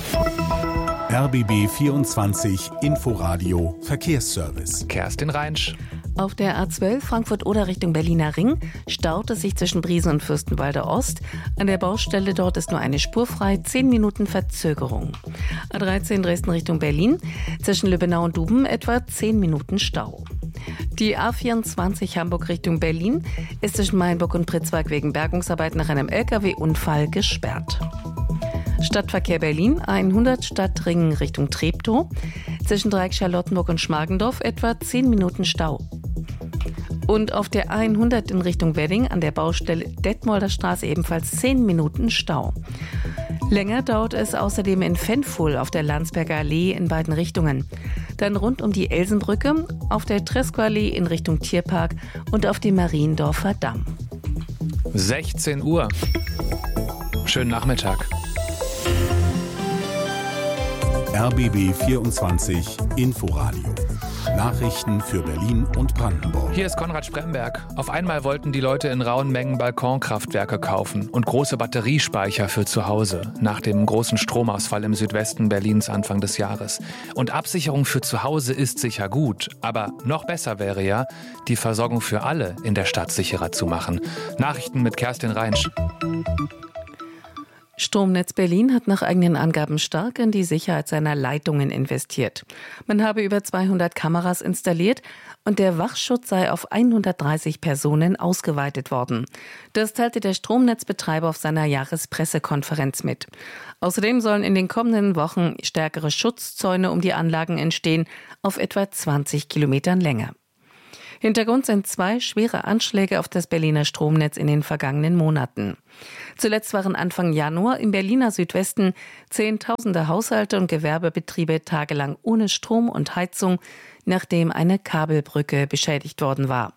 RBB 24 Inforadio Verkehrsservice. Kerstin Reinsch. Auf der A12 Frankfurt-Oder Richtung Berliner Ring staut es sich zwischen Briesen und Fürstenwalde Ost. An der Baustelle dort ist nur eine Spur frei, 10 Minuten Verzögerung. A13 Dresden Richtung Berlin, zwischen Lübbenau und Duben etwa 10 Minuten Stau. Die A24 Hamburg Richtung Berlin ist zwischen Mainburg und Pritzwalk wegen Bergungsarbeit nach einem LKW-Unfall gesperrt. Stadtverkehr Berlin, A100 Stadtring Richtung Treptow, zwischen Dreieck Charlottenburg und Schmargendorf etwa 10 Minuten Stau. Und auf der A100 in Richtung Wedding an der Baustelle Detmolder Straße ebenfalls 10 Minuten Stau. Länger dauert es außerdem in Fenfuhl auf der Landsberger Allee in beiden Richtungen. Dann rund um die Elsenbrücke, auf der Tresco-Allee in Richtung Tierpark und auf dem Mariendorfer Damm. 16 Uhr. Schönen Nachmittag. RBB 24 Inforadio. Nachrichten für Berlin und Brandenburg. Hier ist Konrad Spremberg. Auf einmal wollten die Leute in rauen Mengen Balkonkraftwerke kaufen und große Batteriespeicher für zu Hause nach dem großen Stromausfall im Südwesten Berlins Anfang des Jahres. Und Absicherung für zu Hause ist sicher gut, aber noch besser wäre ja, die Versorgung für alle in der Stadt sicherer zu machen. Nachrichten mit Kerstin Reinsch. Stromnetz Berlin hat nach eigenen Angaben stark in die Sicherheit seiner Leitungen investiert. Man habe über 200 Kameras installiert und der Wachschutz sei auf 130 Personen ausgeweitet worden. Das teilte der Stromnetzbetreiber auf seiner Jahrespressekonferenz mit. Außerdem sollen in den kommenden Wochen stärkere Schutzzäune um die Anlagen entstehen, auf etwa 20 Kilometern Länge. Hintergrund sind 2 schwere Anschläge auf das Berliner Stromnetz in den vergangenen Monaten. Zuletzt waren Anfang Januar im Berliner Südwesten Zehntausende Haushalte und Gewerbebetriebe tagelang ohne Strom und Heizung, nachdem eine Kabelbrücke beschädigt worden war.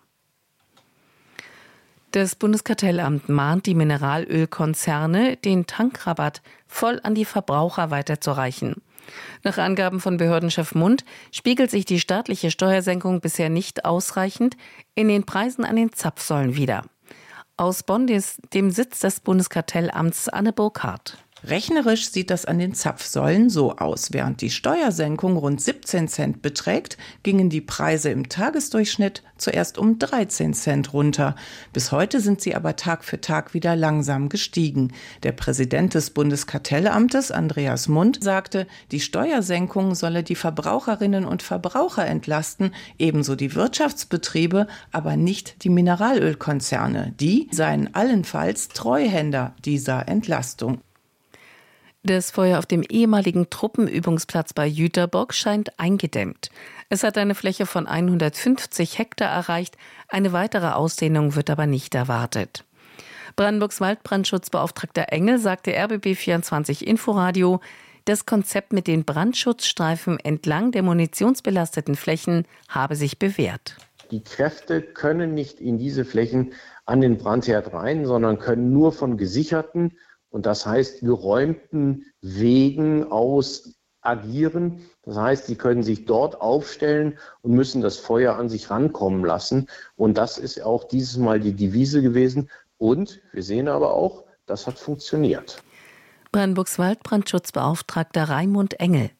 Das Bundeskartellamt mahnt die Mineralölkonzerne, den Tankrabatt voll an die Verbraucher weiterzureichen. Nach Angaben von Behördenchef Mund spiegelt sich die staatliche Steuersenkung bisher nicht ausreichend in den Preisen an den Zapfsäulen wider. Aus Bonn, dem Sitz des Bundeskartellamts, Anne Burkhardt. Rechnerisch sieht das an den Zapfsäulen so aus. Während die Steuersenkung rund 17 Cent beträgt, gingen die Preise im Tagesdurchschnitt zuerst um 13 Cent runter. Bis heute sind sie aber Tag für Tag wieder langsam gestiegen. Der Präsident des Bundeskartellamtes, Andreas Mund, sagte, die Steuersenkung solle die Verbraucherinnen und Verbraucher entlasten, ebenso die Wirtschaftsbetriebe, aber nicht die Mineralölkonzerne. Die seien allenfalls Treuhänder dieser Entlastung. Das Feuer auf dem ehemaligen Truppenübungsplatz bei Jüterbock scheint eingedämmt. Es hat eine Fläche von 150 Hektar erreicht. Eine weitere Ausdehnung wird aber nicht erwartet. Brandenburgs Waldbrandschutzbeauftragter Engel sagte RBB 24 Inforadio, das Konzept mit den Brandschutzstreifen entlang der munitionsbelasteten Flächen habe sich bewährt. Die Kräfte können nicht in diese Flächen an den Brandherd rein, sondern können nur von gesicherten und das heißt geräumten Wegen aus agieren. Das heißt, sie können sich dort aufstellen und müssen das Feuer an sich rankommen lassen. Und das ist auch dieses Mal die Devise gewesen. Und wir sehen aber auch, das hat funktioniert. Brandenburgs Waldbrandschutzbeauftragter Raimund Engel.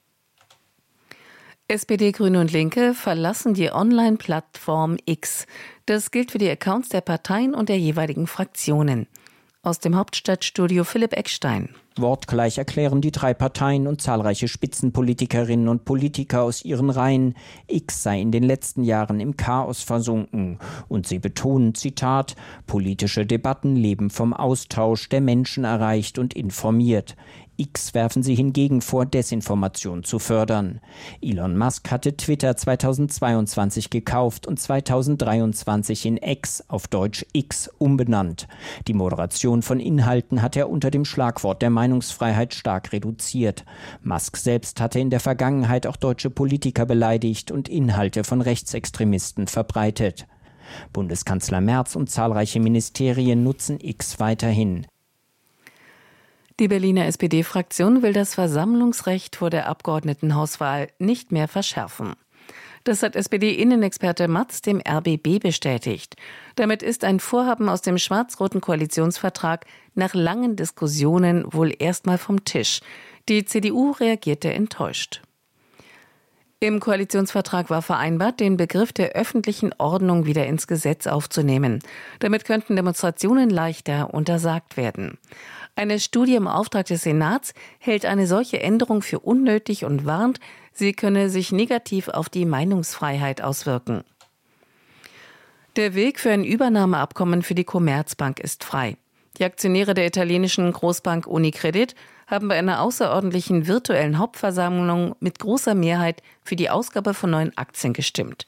SPD, Grüne und Linke verlassen die Online-Plattform X. Das gilt für die Accounts der Parteien und der jeweiligen Fraktionen. Aus dem Hauptstadtstudio Philipp Eckstein. Wortgleich erklären die 3 Parteien und zahlreiche Spitzenpolitikerinnen und Politiker aus ihren Reihen, X sei in den letzten Jahren im Chaos versunken. Und sie betonen, Zitat, politische Debatten leben vom Austausch, der Menschen erreicht und informiert. X werfen sie hingegen vor, Desinformation zu fördern. Elon Musk hatte Twitter 2022 gekauft und 2023 in X, auf Deutsch X, umbenannt. Die Moderation von Inhalten hat er unter dem Schlagwort der Meinungsfreiheit stark reduziert. Musk selbst hatte in der Vergangenheit auch deutsche Politiker beleidigt und Inhalte von Rechtsextremisten verbreitet. Bundeskanzler Merz und zahlreiche Ministerien nutzen X weiterhin. Die Berliner SPD-Fraktion will das Versammlungsrecht vor der Abgeordnetenhauswahl nicht mehr verschärfen. Das hat SPD-Innenexperte Matz dem RBB bestätigt. Damit ist ein Vorhaben aus dem schwarz-roten Koalitionsvertrag nach langen Diskussionen wohl erstmal vom Tisch. Die CDU reagierte enttäuscht. Im Koalitionsvertrag war vereinbart, den Begriff der öffentlichen Ordnung wieder ins Gesetz aufzunehmen. Damit könnten Demonstrationen leichter untersagt werden. Eine Studie im Auftrag des Senats hält eine solche Änderung für unnötig und warnt, sie könne sich negativ auf die Meinungsfreiheit auswirken. Der Weg für ein Übernahmeabkommen für die Commerzbank ist frei. Die Aktionäre der italienischen Großbank Unicredit haben bei einer außerordentlichen virtuellen Hauptversammlung mit großer Mehrheit für die Ausgabe von neuen Aktien gestimmt.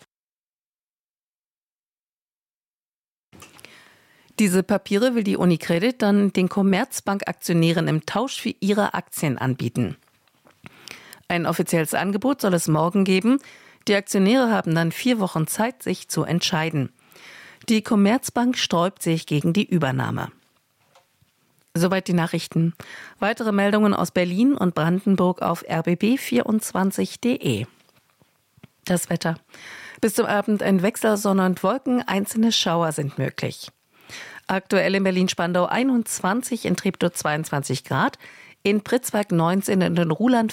Diese Papiere will die Unicredit dann den Commerzbank-Aktionären im Tausch für ihre Aktien anbieten. Ein offizielles Angebot soll es morgen geben. Die Aktionäre haben dann 4 Wochen Zeit, sich zu entscheiden. Die Commerzbank sträubt sich gegen die Übernahme. Soweit die Nachrichten. Weitere Meldungen aus Berlin und Brandenburg auf rbb24.de. Das Wetter. Bis zum Abend ein Wechsel Sonne und Wolken, einzelne Schauer sind möglich. Aktuell in Berlin-Spandau 21, in Treptow 22 Grad, in Pritzwalk 19 und in Ruhland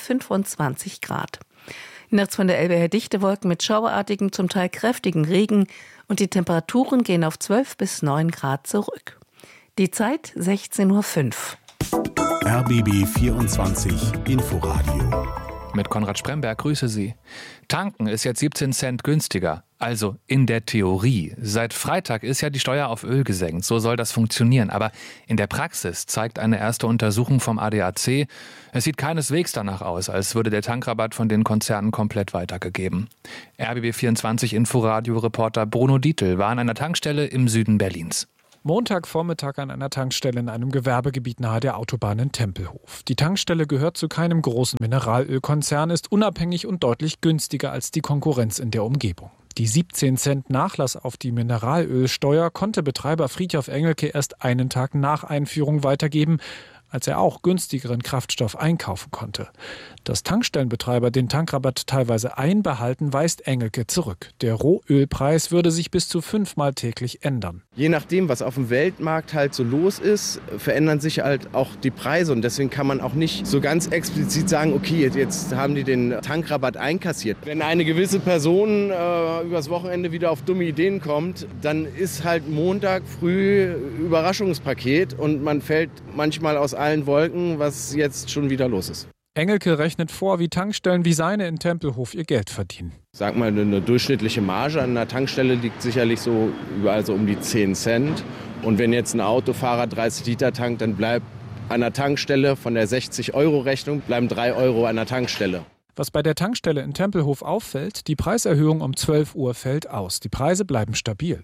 25 Grad. Nachts von der Elbe her dichte Wolken mit schauerartigen, zum Teil kräftigen Regen und die Temperaturen gehen auf 12 bis 9 Grad zurück. Die Zeit 16:05 Uhr. RBB 24 Inforadio. Mit Konrad Spremberg, grüße Sie. Tanken ist jetzt 17 Cent günstiger. Also in der Theorie. Seit Freitag ist ja die Steuer auf Öl gesenkt. So soll das funktionieren. Aber in der Praxis zeigt eine erste Untersuchung vom ADAC, es sieht keineswegs danach aus, als würde der Tankrabatt von den Konzernen komplett weitergegeben. RBB24 Inforadio-Reporter Bruno Dietl war an einer Tankstelle im Süden Berlins. Montagvormittag an einer Tankstelle in einem Gewerbegebiet nahe der Autobahn in Tempelhof. Die Tankstelle gehört zu keinem großen Mineralölkonzern, ist unabhängig und deutlich günstiger als die Konkurrenz in der Umgebung. Die 17 Cent Nachlass auf die Mineralölsteuer konnte Betreiber Friedhof Engelke erst einen Tag nach Einführung weitergeben, als er auch günstigeren Kraftstoff einkaufen konnte. Dass Tankstellenbetreiber den Tankrabatt teilweise einbehalten, weist Engelke zurück. Der Rohölpreis würde sich bis zu 5-mal täglich ändern. Je nachdem, was auf dem Weltmarkt halt so los ist, verändern sich halt auch die Preise. Und deswegen kann man auch nicht so ganz explizit sagen, okay, jetzt haben die den Tankrabatt einkassiert. Wenn eine gewisse Person übers Wochenende wieder auf dumme Ideen kommt, dann ist halt Montag früh Überraschungspaket und man fällt manchmal aus allen Wolken, was jetzt schon wieder los ist. Engelke rechnet vor, wie Tankstellen wie seine in Tempelhof ihr Geld verdienen. Sag mal, eine durchschnittliche Marge an einer Tankstelle liegt sicherlich so überall so um die 10 Cent. Und wenn jetzt ein Autofahrer 30 Liter tankt, dann bleibt an der Tankstelle von der 60-Euro-Rechnung bleiben 3 Euro an der Tankstelle. Was bei der Tankstelle in Tempelhof auffällt, die Preiserhöhung um 12 Uhr fällt aus. Die Preise bleiben stabil.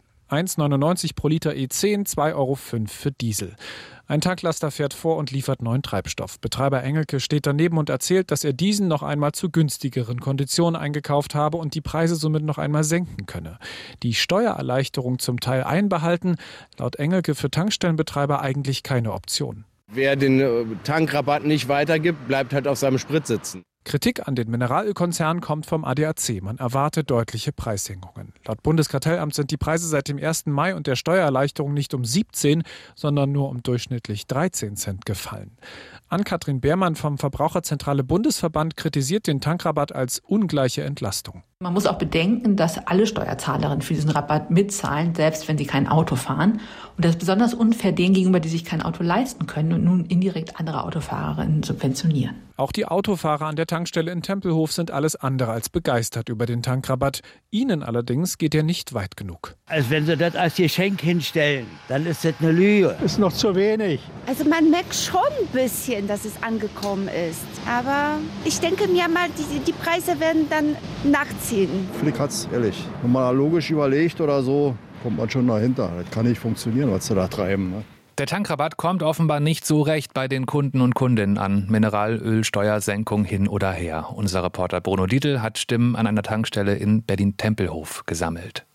1,99 pro Liter E10, 2,05 Euro für Diesel. Ein Tanklaster fährt vor und liefert neuen Treibstoff. Betreiber Engelke steht daneben und erzählt, dass er diesen noch einmal zu günstigeren Konditionen eingekauft habe und die Preise somit noch einmal senken könne. Die Steuererleichterung zum Teil einbehalten, laut Engelke für Tankstellenbetreiber eigentlich keine Option. Wer den Tankrabatt nicht weitergibt, bleibt halt auf seinem Sprit sitzen. Kritik an den Mineralölkonzernen kommt vom ADAC. Man erwarte deutliche Preissenkungen. Laut Bundeskartellamt sind die Preise seit dem 1. Mai und der Steuererleichterung nicht um 17, sondern nur um durchschnittlich 13 Cent gefallen. Ann-Kathrin Beermann vom Verbraucherzentrale Bundesverband kritisiert den Tankrabatt als ungleiche Entlastung. Man muss auch bedenken, dass alle Steuerzahlerinnen für diesen Rabatt mitzahlen, selbst wenn sie kein Auto fahren. Und das ist besonders unfair denen gegenüber, die sich kein Auto leisten können und nun indirekt andere Autofahrerinnen subventionieren. Auch die Autofahrer an der Tankstelle in Tempelhof sind alles andere als begeistert über den Tankrabatt. Ihnen allerdings geht er nicht weit genug. Also wenn Sie das als Geschenk hinstellen, dann ist das eine Lüge. Ist noch zu wenig. Also man merkt schon ein bisschen, dass es angekommen ist. Aber ich denke mir mal, die Preise werden dann nachziehen. Flick hat es ehrlich, wenn man logisch überlegt oder so, kommt man schon dahinter. Das kann nicht funktionieren, was sie da treiben. Ne? Der Tankrabatt kommt offenbar nicht so recht bei den Kunden und Kundinnen an. Mineralölsteuersenkung hin oder her. Unser Reporter Bruno Dietl hat Stimmen an einer Tankstelle in Berlin-Tempelhof gesammelt.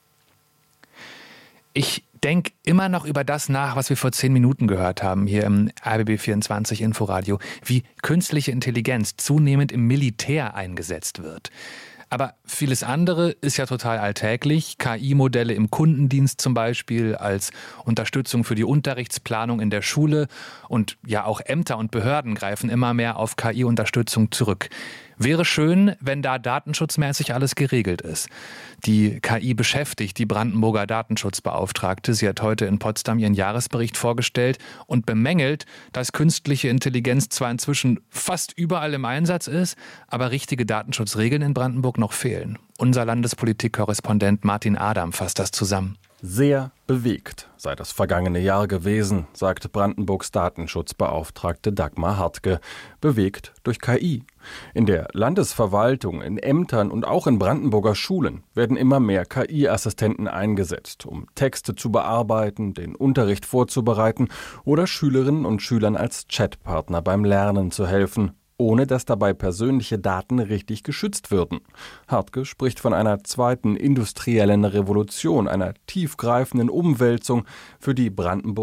Ich denke immer noch über das nach, was wir vor 10 Minuten gehört haben hier im RBB24 Inforadio, wie künstliche Intelligenz zunehmend im Militär eingesetzt wird. Aber vieles andere ist ja total alltäglich. KI-Modelle im Kundendienst zum Beispiel als Unterstützung für die Unterrichtsplanung in der Schule. Und ja, auch Ämter und Behörden greifen immer mehr auf KI-Unterstützung zurück. Wäre schön, wenn da datenschutzmäßig alles geregelt ist. Die KI beschäftigt die Brandenburger Datenschutzbeauftragte. Sie hat heute in Potsdam ihren Jahresbericht vorgestellt und bemängelt, dass künstliche Intelligenz zwar inzwischen fast überall im Einsatz ist, aber richtige Datenschutzregeln in Brandenburg noch fehlen. Unser Landespolitik-Korrespondent Martin Adam fasst das zusammen. Sehr bewegt sei das vergangene Jahr gewesen, sagte Brandenburgs Datenschutzbeauftragte Dagmar Hartke. Bewegt durch KI. In der Landesverwaltung, in Ämtern und auch in Brandenburger Schulen werden immer mehr KI-Assistenten eingesetzt, um Texte zu bearbeiten, den Unterricht vorzubereiten oder Schülerinnen und Schülern als Chatpartner beim Lernen zu helfen, ohne dass dabei persönliche Daten richtig geschützt würden. Hartke spricht von einer zweiten industriellen Revolution, einer tiefgreifenden Umwälzung, für die Brandenburg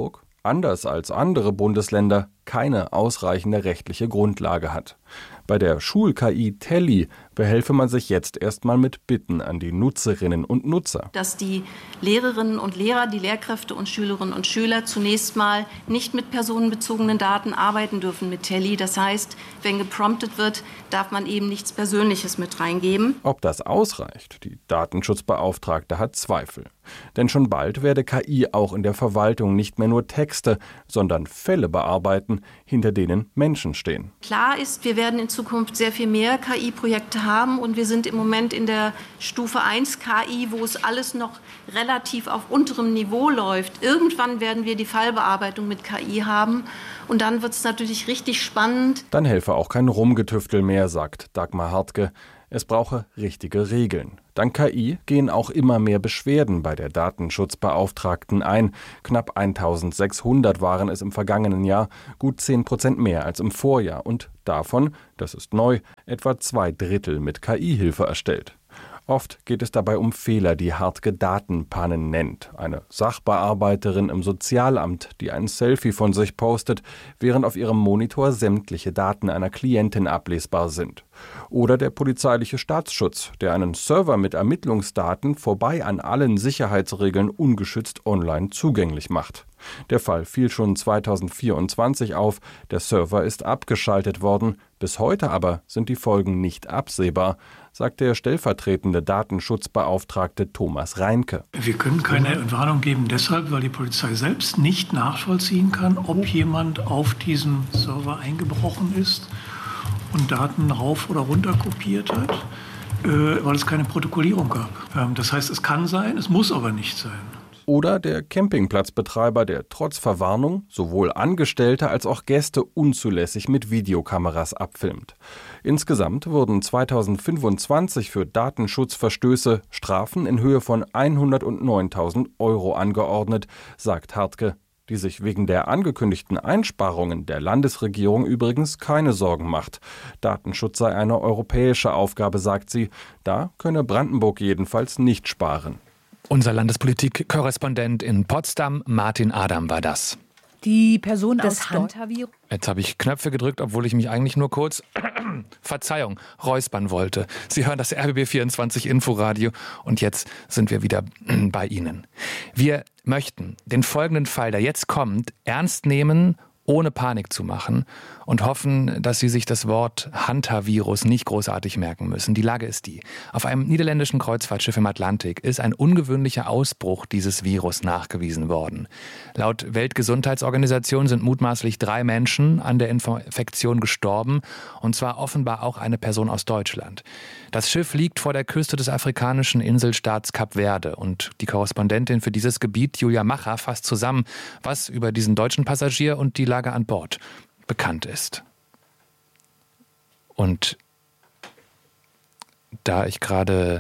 anders als andere Bundesländer, keine ausreichende rechtliche Grundlage hat. Bei der Schul-KI Telly behelfe man sich jetzt erstmal mit Bitten an die Nutzerinnen und Nutzer. Dass die Lehrerinnen und Lehrer, die Lehrkräfte und Schülerinnen und Schüler zunächst mal nicht mit personenbezogenen Daten arbeiten dürfen mit Telly. Das heißt, wenn gepromptet wird, darf man eben nichts Persönliches mit reingeben. Ob das ausreicht? Die Datenschutzbeauftragte hat Zweifel. Denn schon bald werde KI auch in der Verwaltung nicht mehr nur Texte, sondern Fälle bearbeiten, hinter denen Menschen stehen. Klar ist, wir werden in Zukunft sehr viel mehr KI-Projekte haben und wir sind im Moment in der Stufe 1 KI, wo es alles noch relativ auf unterem Niveau läuft. Irgendwann werden wir die Fallbearbeitung mit KI haben und dann wird es natürlich richtig spannend. Dann helfe auch kein Rumgetüftel mehr, sagt Dagmar Hartke. Es brauche richtige Regeln. Dank KI gehen auch immer mehr Beschwerden bei der Datenschutzbeauftragten ein. Knapp 1600 waren es im vergangenen Jahr, gut 10% mehr als im Vorjahr. Und davon, das ist neu, etwa 2/3 mit KI-Hilfe erstellt. Oft geht es dabei um Fehler, die Hartke Datenpannen nennt. Eine Sachbearbeiterin im Sozialamt, die ein Selfie von sich postet, während auf ihrem Monitor sämtliche Daten einer Klientin ablesbar sind. Oder der polizeiliche Staatsschutz, der einen Server mit Ermittlungsdaten vorbei an allen Sicherheitsregeln ungeschützt online zugänglich macht. Der Fall fiel schon 2024 auf, der Server ist abgeschaltet worden, bis heute aber sind die Folgen nicht absehbar, sagt der stellvertretende Datenschutzbeauftragte Thomas Reinke. Wir können keine Entwarnung geben deshalb, weil die Polizei selbst nicht nachvollziehen kann, ob jemand auf diesen Server eingebrochen ist und Daten rauf oder runter kopiert hat, weil es keine Protokollierung gab. Das heißt, es kann sein, es muss aber nicht sein. Oder der Campingplatzbetreiber, der trotz Verwarnung sowohl Angestellte als auch Gäste unzulässig mit Videokameras abfilmt. Insgesamt wurden 2025 für Datenschutzverstöße Strafen in Höhe von 109.000 € angeordnet, sagt Hartke, die sich wegen der angekündigten Einsparungen der Landesregierung übrigens keine Sorgen macht. Datenschutz sei eine europäische Aufgabe, sagt sie. Da könne Brandenburg jedenfalls nicht sparen. Unser Landespolitik-Korrespondent in Potsdam, Martin Adam, war das. Die Person aus Hantavirus. Jetzt habe ich Knöpfe gedrückt, obwohl ich mich eigentlich nur kurz, Verzeihung, räuspern wollte. Sie hören das RBB24 Inforadio und jetzt sind wir wieder bei Ihnen. Wir möchten den folgenden Fall, der jetzt kommt, ernst nehmen, ohne Panik zu machen und hoffen, dass Sie sich das Wort Hantavirus nicht großartig merken müssen. Die Lage ist die: Auf einem niederländischen Kreuzfahrtschiff im Atlantik ist ein ungewöhnlicher Ausbruch dieses Virus nachgewiesen worden. Laut Weltgesundheitsorganisation sind mutmaßlich 3 Menschen an der Infektion gestorben, und zwar offenbar auch eine Person aus Deutschland. Das Schiff liegt vor der Küste des afrikanischen Inselstaats Kap Verde und die Korrespondentin für dieses Gebiet, Julia Macher, fasst zusammen, was über diesen deutschen Passagier und die Lage an Bord bekannt ist. Und da ich gerade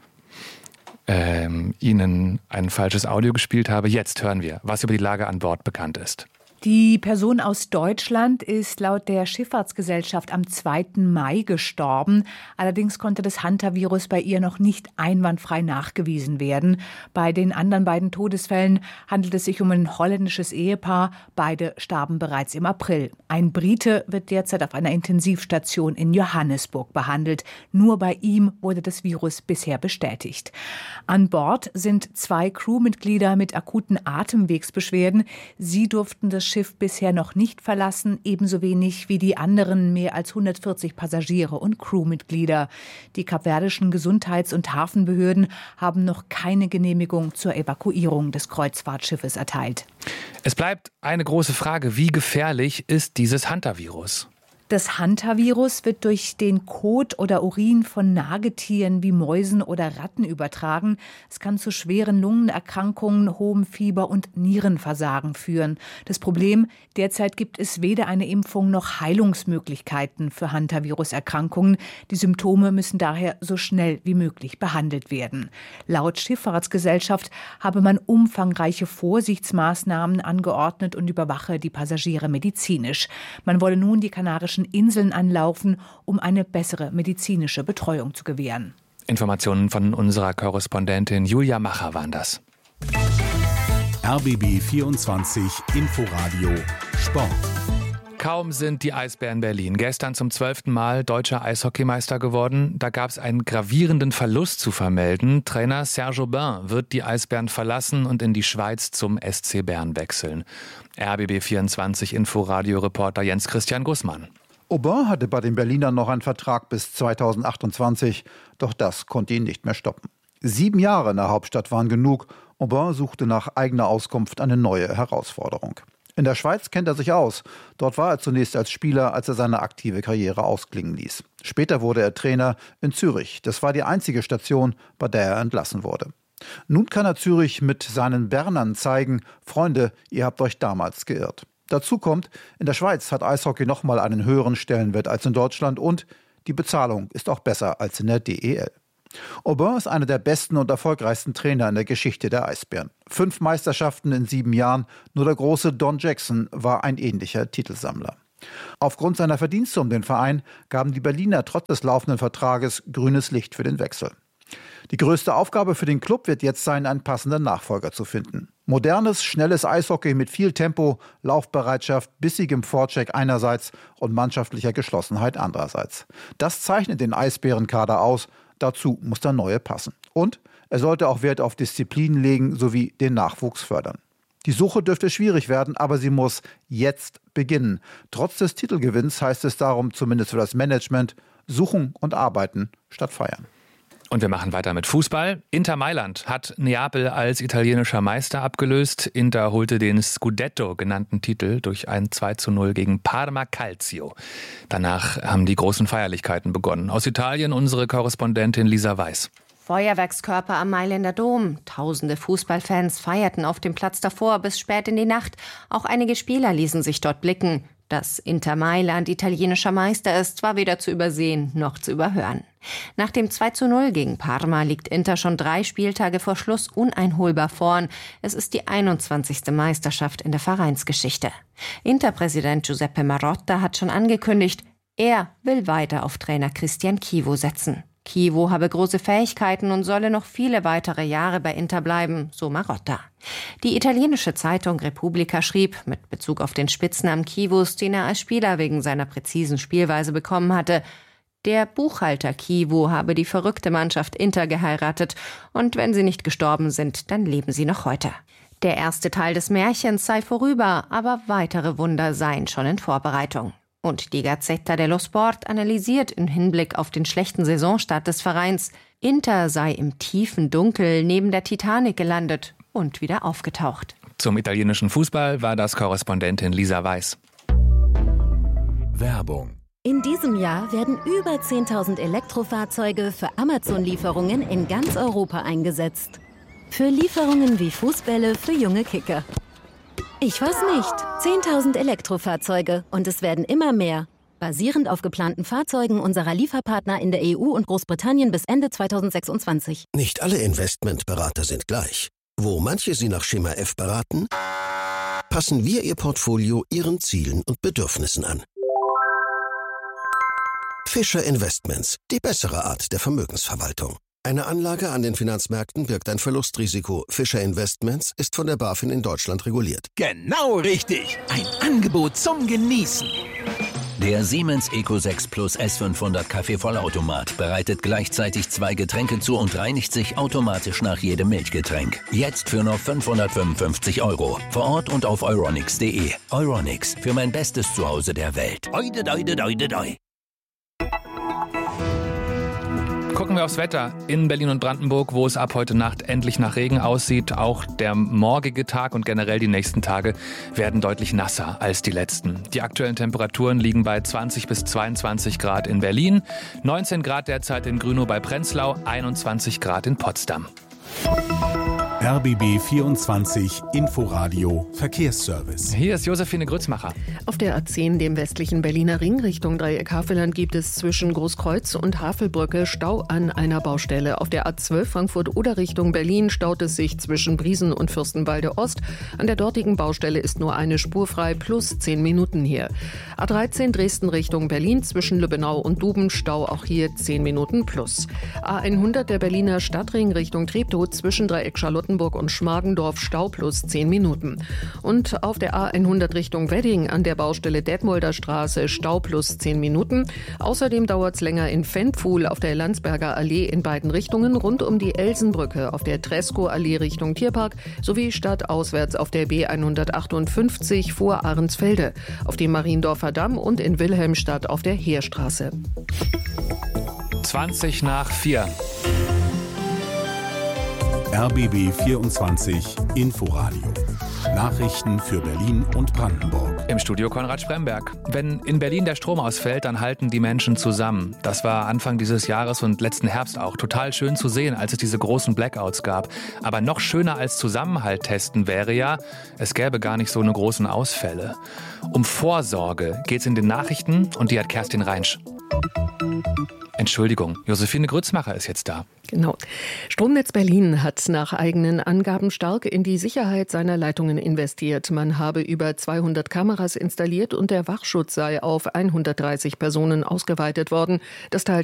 Ihnen ein falsches Audio gespielt habe, jetzt hören wir, was über die Lage an Bord bekannt ist. Die Person aus Deutschland ist laut der Schifffahrtsgesellschaft am 2. Mai gestorben. Allerdings konnte das Hantavirus bei ihr noch nicht einwandfrei nachgewiesen werden. Bei den anderen beiden Todesfällen handelt es sich um ein holländisches Ehepaar. Beide starben bereits im April. Ein Brite wird derzeit auf einer Intensivstation in Johannesburg behandelt. Nur bei ihm wurde das Virus bisher bestätigt. An Bord sind 2 Crewmitglieder mit akuten Atemwegsbeschwerden. Sie durften das Schiff bisher noch nicht verlassen, ebenso wenig wie die anderen mehr als 140 Passagiere und Crewmitglieder. Die kapverdischen Gesundheits- und Hafenbehörden haben noch keine Genehmigung zur Evakuierung des Kreuzfahrtschiffes erteilt. Es bleibt eine große Frage: Wie gefährlich ist dieses Hantavirus? Das Hantavirus wird durch den Kot oder Urin von Nagetieren wie Mäusen oder Ratten übertragen. Es kann zu schweren Lungenerkrankungen, hohem Fieber und Nierenversagen führen. Das Problem: Derzeit gibt es weder eine Impfung noch Heilungsmöglichkeiten für Hantavirus-Erkrankungen. Die Symptome müssen daher so schnell wie möglich behandelt werden. Laut Schifffahrtsgesellschaft habe man umfangreiche Vorsichtsmaßnahmen angeordnet und überwache die Passagiere medizinisch. Man wolle nun die Kanarischen Inseln anlaufen, um eine bessere medizinische Betreuung zu gewähren. Informationen von unserer Korrespondentin Julia Macher waren das. RBB 24 Inforadio Sport. Kaum sind die Eisbären Berlin gestern zum 12. Mal deutscher Eishockeymeister geworden. Da gab es einen gravierenden Verlust zu vermelden. Trainer Serge Aubin wird die Eisbären verlassen und in die Schweiz zum SC Bern wechseln. RBB 24 Inforadio-Reporter Jens-Christian Gussmann. Aubin hatte bei den Berlinern noch einen Vertrag bis 2028, doch das konnte ihn nicht mehr stoppen. 7 Jahre in der Hauptstadt waren genug. Aubin suchte nach eigener Auskunft eine neue Herausforderung. In der Schweiz kennt er sich aus. Dort war er zunächst als Spieler, als er seine aktive Karriere ausklingen ließ. Später wurde er Trainer in Zürich. Das war die einzige Station, bei der er entlassen wurde. Nun kann er Zürich mit seinen Bernern zeigen: Freunde, ihr habt euch damals geirrt. Dazu kommt, in der Schweiz hat Eishockey nochmal einen höheren Stellenwert als in Deutschland und die Bezahlung ist auch besser als in der DEL. Aubin ist einer der besten und erfolgreichsten Trainer in der Geschichte der Eisbären. 5 Meisterschaften in 7 Jahren, nur der große Don Jackson war ein ähnlicher Titelsammler. Aufgrund seiner Verdienste um den Verein gaben die Berliner trotz des laufenden Vertrages grünes Licht für den Wechsel. Die größte Aufgabe für den Club wird jetzt sein, einen passenden Nachfolger zu finden. Modernes, schnelles Eishockey mit viel Tempo, Laufbereitschaft, bissigem Vorcheck einerseits und mannschaftlicher Geschlossenheit andererseits. Das zeichnet den Eisbärenkader aus. Dazu muss der Neue passen. Und er sollte auch Wert auf Disziplin legen sowie den Nachwuchs fördern. Die Suche dürfte schwierig werden, aber sie muss jetzt beginnen. Trotz des Titelgewinns heißt es darum, zumindest für das Management, suchen und arbeiten statt feiern. Und wir machen weiter mit Fußball. Inter Mailand hat Neapel als italienischer Meister abgelöst. Inter holte den Scudetto genannten Titel durch ein 2:0 gegen Parma Calcio. Danach haben die großen Feierlichkeiten begonnen. Aus Italien unsere Korrespondentin Lisa Weiß. Feuerwerkskörper am Mailänder Dom. Tausende Fußballfans feierten auf dem Platz davor bis spät in die Nacht. Auch einige Spieler ließen sich dort blicken. Dass Inter Mailand italienischer Meister ist, war weder zu übersehen noch zu überhören. Nach dem 2:0 gegen Parma liegt Inter schon 3 Spieltage vor Schluss uneinholbar vorn. Es ist die 21. Meisterschaft in der Vereinsgeschichte. Inter-Präsident Giuseppe Marotta hat schon angekündigt, er will weiter auf Trainer Cristian Chivo setzen. Chivo habe große Fähigkeiten und solle noch viele weitere Jahre bei Inter bleiben, so Marotta. Die italienische Zeitung Repubblica schrieb, mit Bezug auf den Spitznamen Chivos, den er als Spieler wegen seiner präzisen Spielweise bekommen hatte: Der Buchhalter Chivo habe die verrückte Mannschaft Inter geheiratet und wenn sie nicht gestorben sind, dann leben sie noch heute. Der erste Teil des Märchens sei vorüber, aber weitere Wunder seien schon in Vorbereitung. Und die Gazzetta dello Sport analysiert im Hinblick auf den schlechten Saisonstart des Vereins: Inter sei im tiefen Dunkel neben der Titanic gelandet und wieder aufgetaucht. Zum italienischen Fußball war das Korrespondentin Lisa Weiß. Werbung. In diesem Jahr werden über 10.000 Elektrofahrzeuge für Amazon-Lieferungen in ganz Europa eingesetzt. Für Lieferungen wie Fußbälle für junge Kicker. Ich weiß nicht. 10.000 Elektrofahrzeuge und es werden immer mehr. Basierend auf geplanten Fahrzeugen unserer Lieferpartner in der EU und Großbritannien bis Ende 2026. Nicht alle Investmentberater sind gleich. Wo manche Sie nach Schema F beraten, passen wir Ihr Portfolio Ihren Zielen und Bedürfnissen an. Fischer Investments, die bessere Art der Vermögensverwaltung. Eine Anlage an den Finanzmärkten birgt ein Verlustrisiko. Fischer Investments ist von der BaFin in Deutschland reguliert. Genau richtig. Ein Angebot zum Genießen. Der Siemens Eco 6 Plus S500 Kaffeevollautomat bereitet gleichzeitig 2 Getränke zu und reinigt sich automatisch nach jedem Milchgetränk. Jetzt für nur 555 €. Vor Ort und auf euronics.de. Euronics, für mein bestes Zuhause der Welt. Oide, doide, doide, doi. Gucken wir aufs Wetter in Berlin und Brandenburg, wo es ab heute Nacht endlich nach Regen aussieht. Auch der morgige Tag und generell die nächsten Tage werden deutlich nasser als die letzten. Die aktuellen Temperaturen liegen bei 20 bis 22 Grad in Berlin, 19 Grad derzeit in Grünow bei Prenzlau, 21 Grad in Potsdam. RBB 24 Inforadio Verkehrsservice. Hier ist Josephine Grützmacher. Auf der A10, dem westlichen Berliner Ring Richtung Dreieck Havelland, gibt es zwischen Großkreuz und Havelbrücke Stau an einer Baustelle. Auf der A12 Frankfurt-Oder Richtung Berlin staut es sich zwischen Briesen und Fürstenwalde Ost. An der dortigen Baustelle ist nur eine Spur frei, plus 10 Minuten hier. A13 Dresden Richtung Berlin zwischen Lübbenau und Duben, Stau auch hier 10 Minuten plus. A100 der Berliner Stadtring Richtung Treptow zwischen Dreieck Charlottenburg Brandenburg und Schmargendorf Stau plus 10 Minuten. Und auf der A100 Richtung Wedding an der Baustelle Detmolder Straße Stau plus 10 Minuten. Außerdem dauert es länger in Ventfuhl auf der Landsberger Allee in beiden Richtungen, rund um die Elsenbrücke auf der Tresco-Allee Richtung Tierpark sowie stadtauswärts auf der B158 vor Ahrensfelde, auf dem Mariendorfer Damm und in Wilhelmstadt auf der Heerstraße. 20 nach 4. RBB 24 Inforadio. Nachrichten für Berlin und Brandenburg. Im Studio Konrad Spremberg. Wenn in Berlin der Strom ausfällt, dann halten die Menschen zusammen. Das war Anfang dieses Jahres und letzten Herbst auch total schön zu sehen, als es diese großen Blackouts gab. Aber noch schöner als Zusammenhalt testen wäre ja, es gäbe gar nicht so eine großen Ausfälle. Um Vorsorge geht's in den Nachrichten und die hat Kerstin Reinsch. Entschuldigung, Josephine Grützmacher ist jetzt da. Genau. Stromnetz Berlin hat nach eigenen Angaben stark in die Sicherheit seiner Leitungen investiert. Man habe über 200 Kameras installiert und der Wachschutz sei auf 130 Personen ausgeweitet worden. Das teilte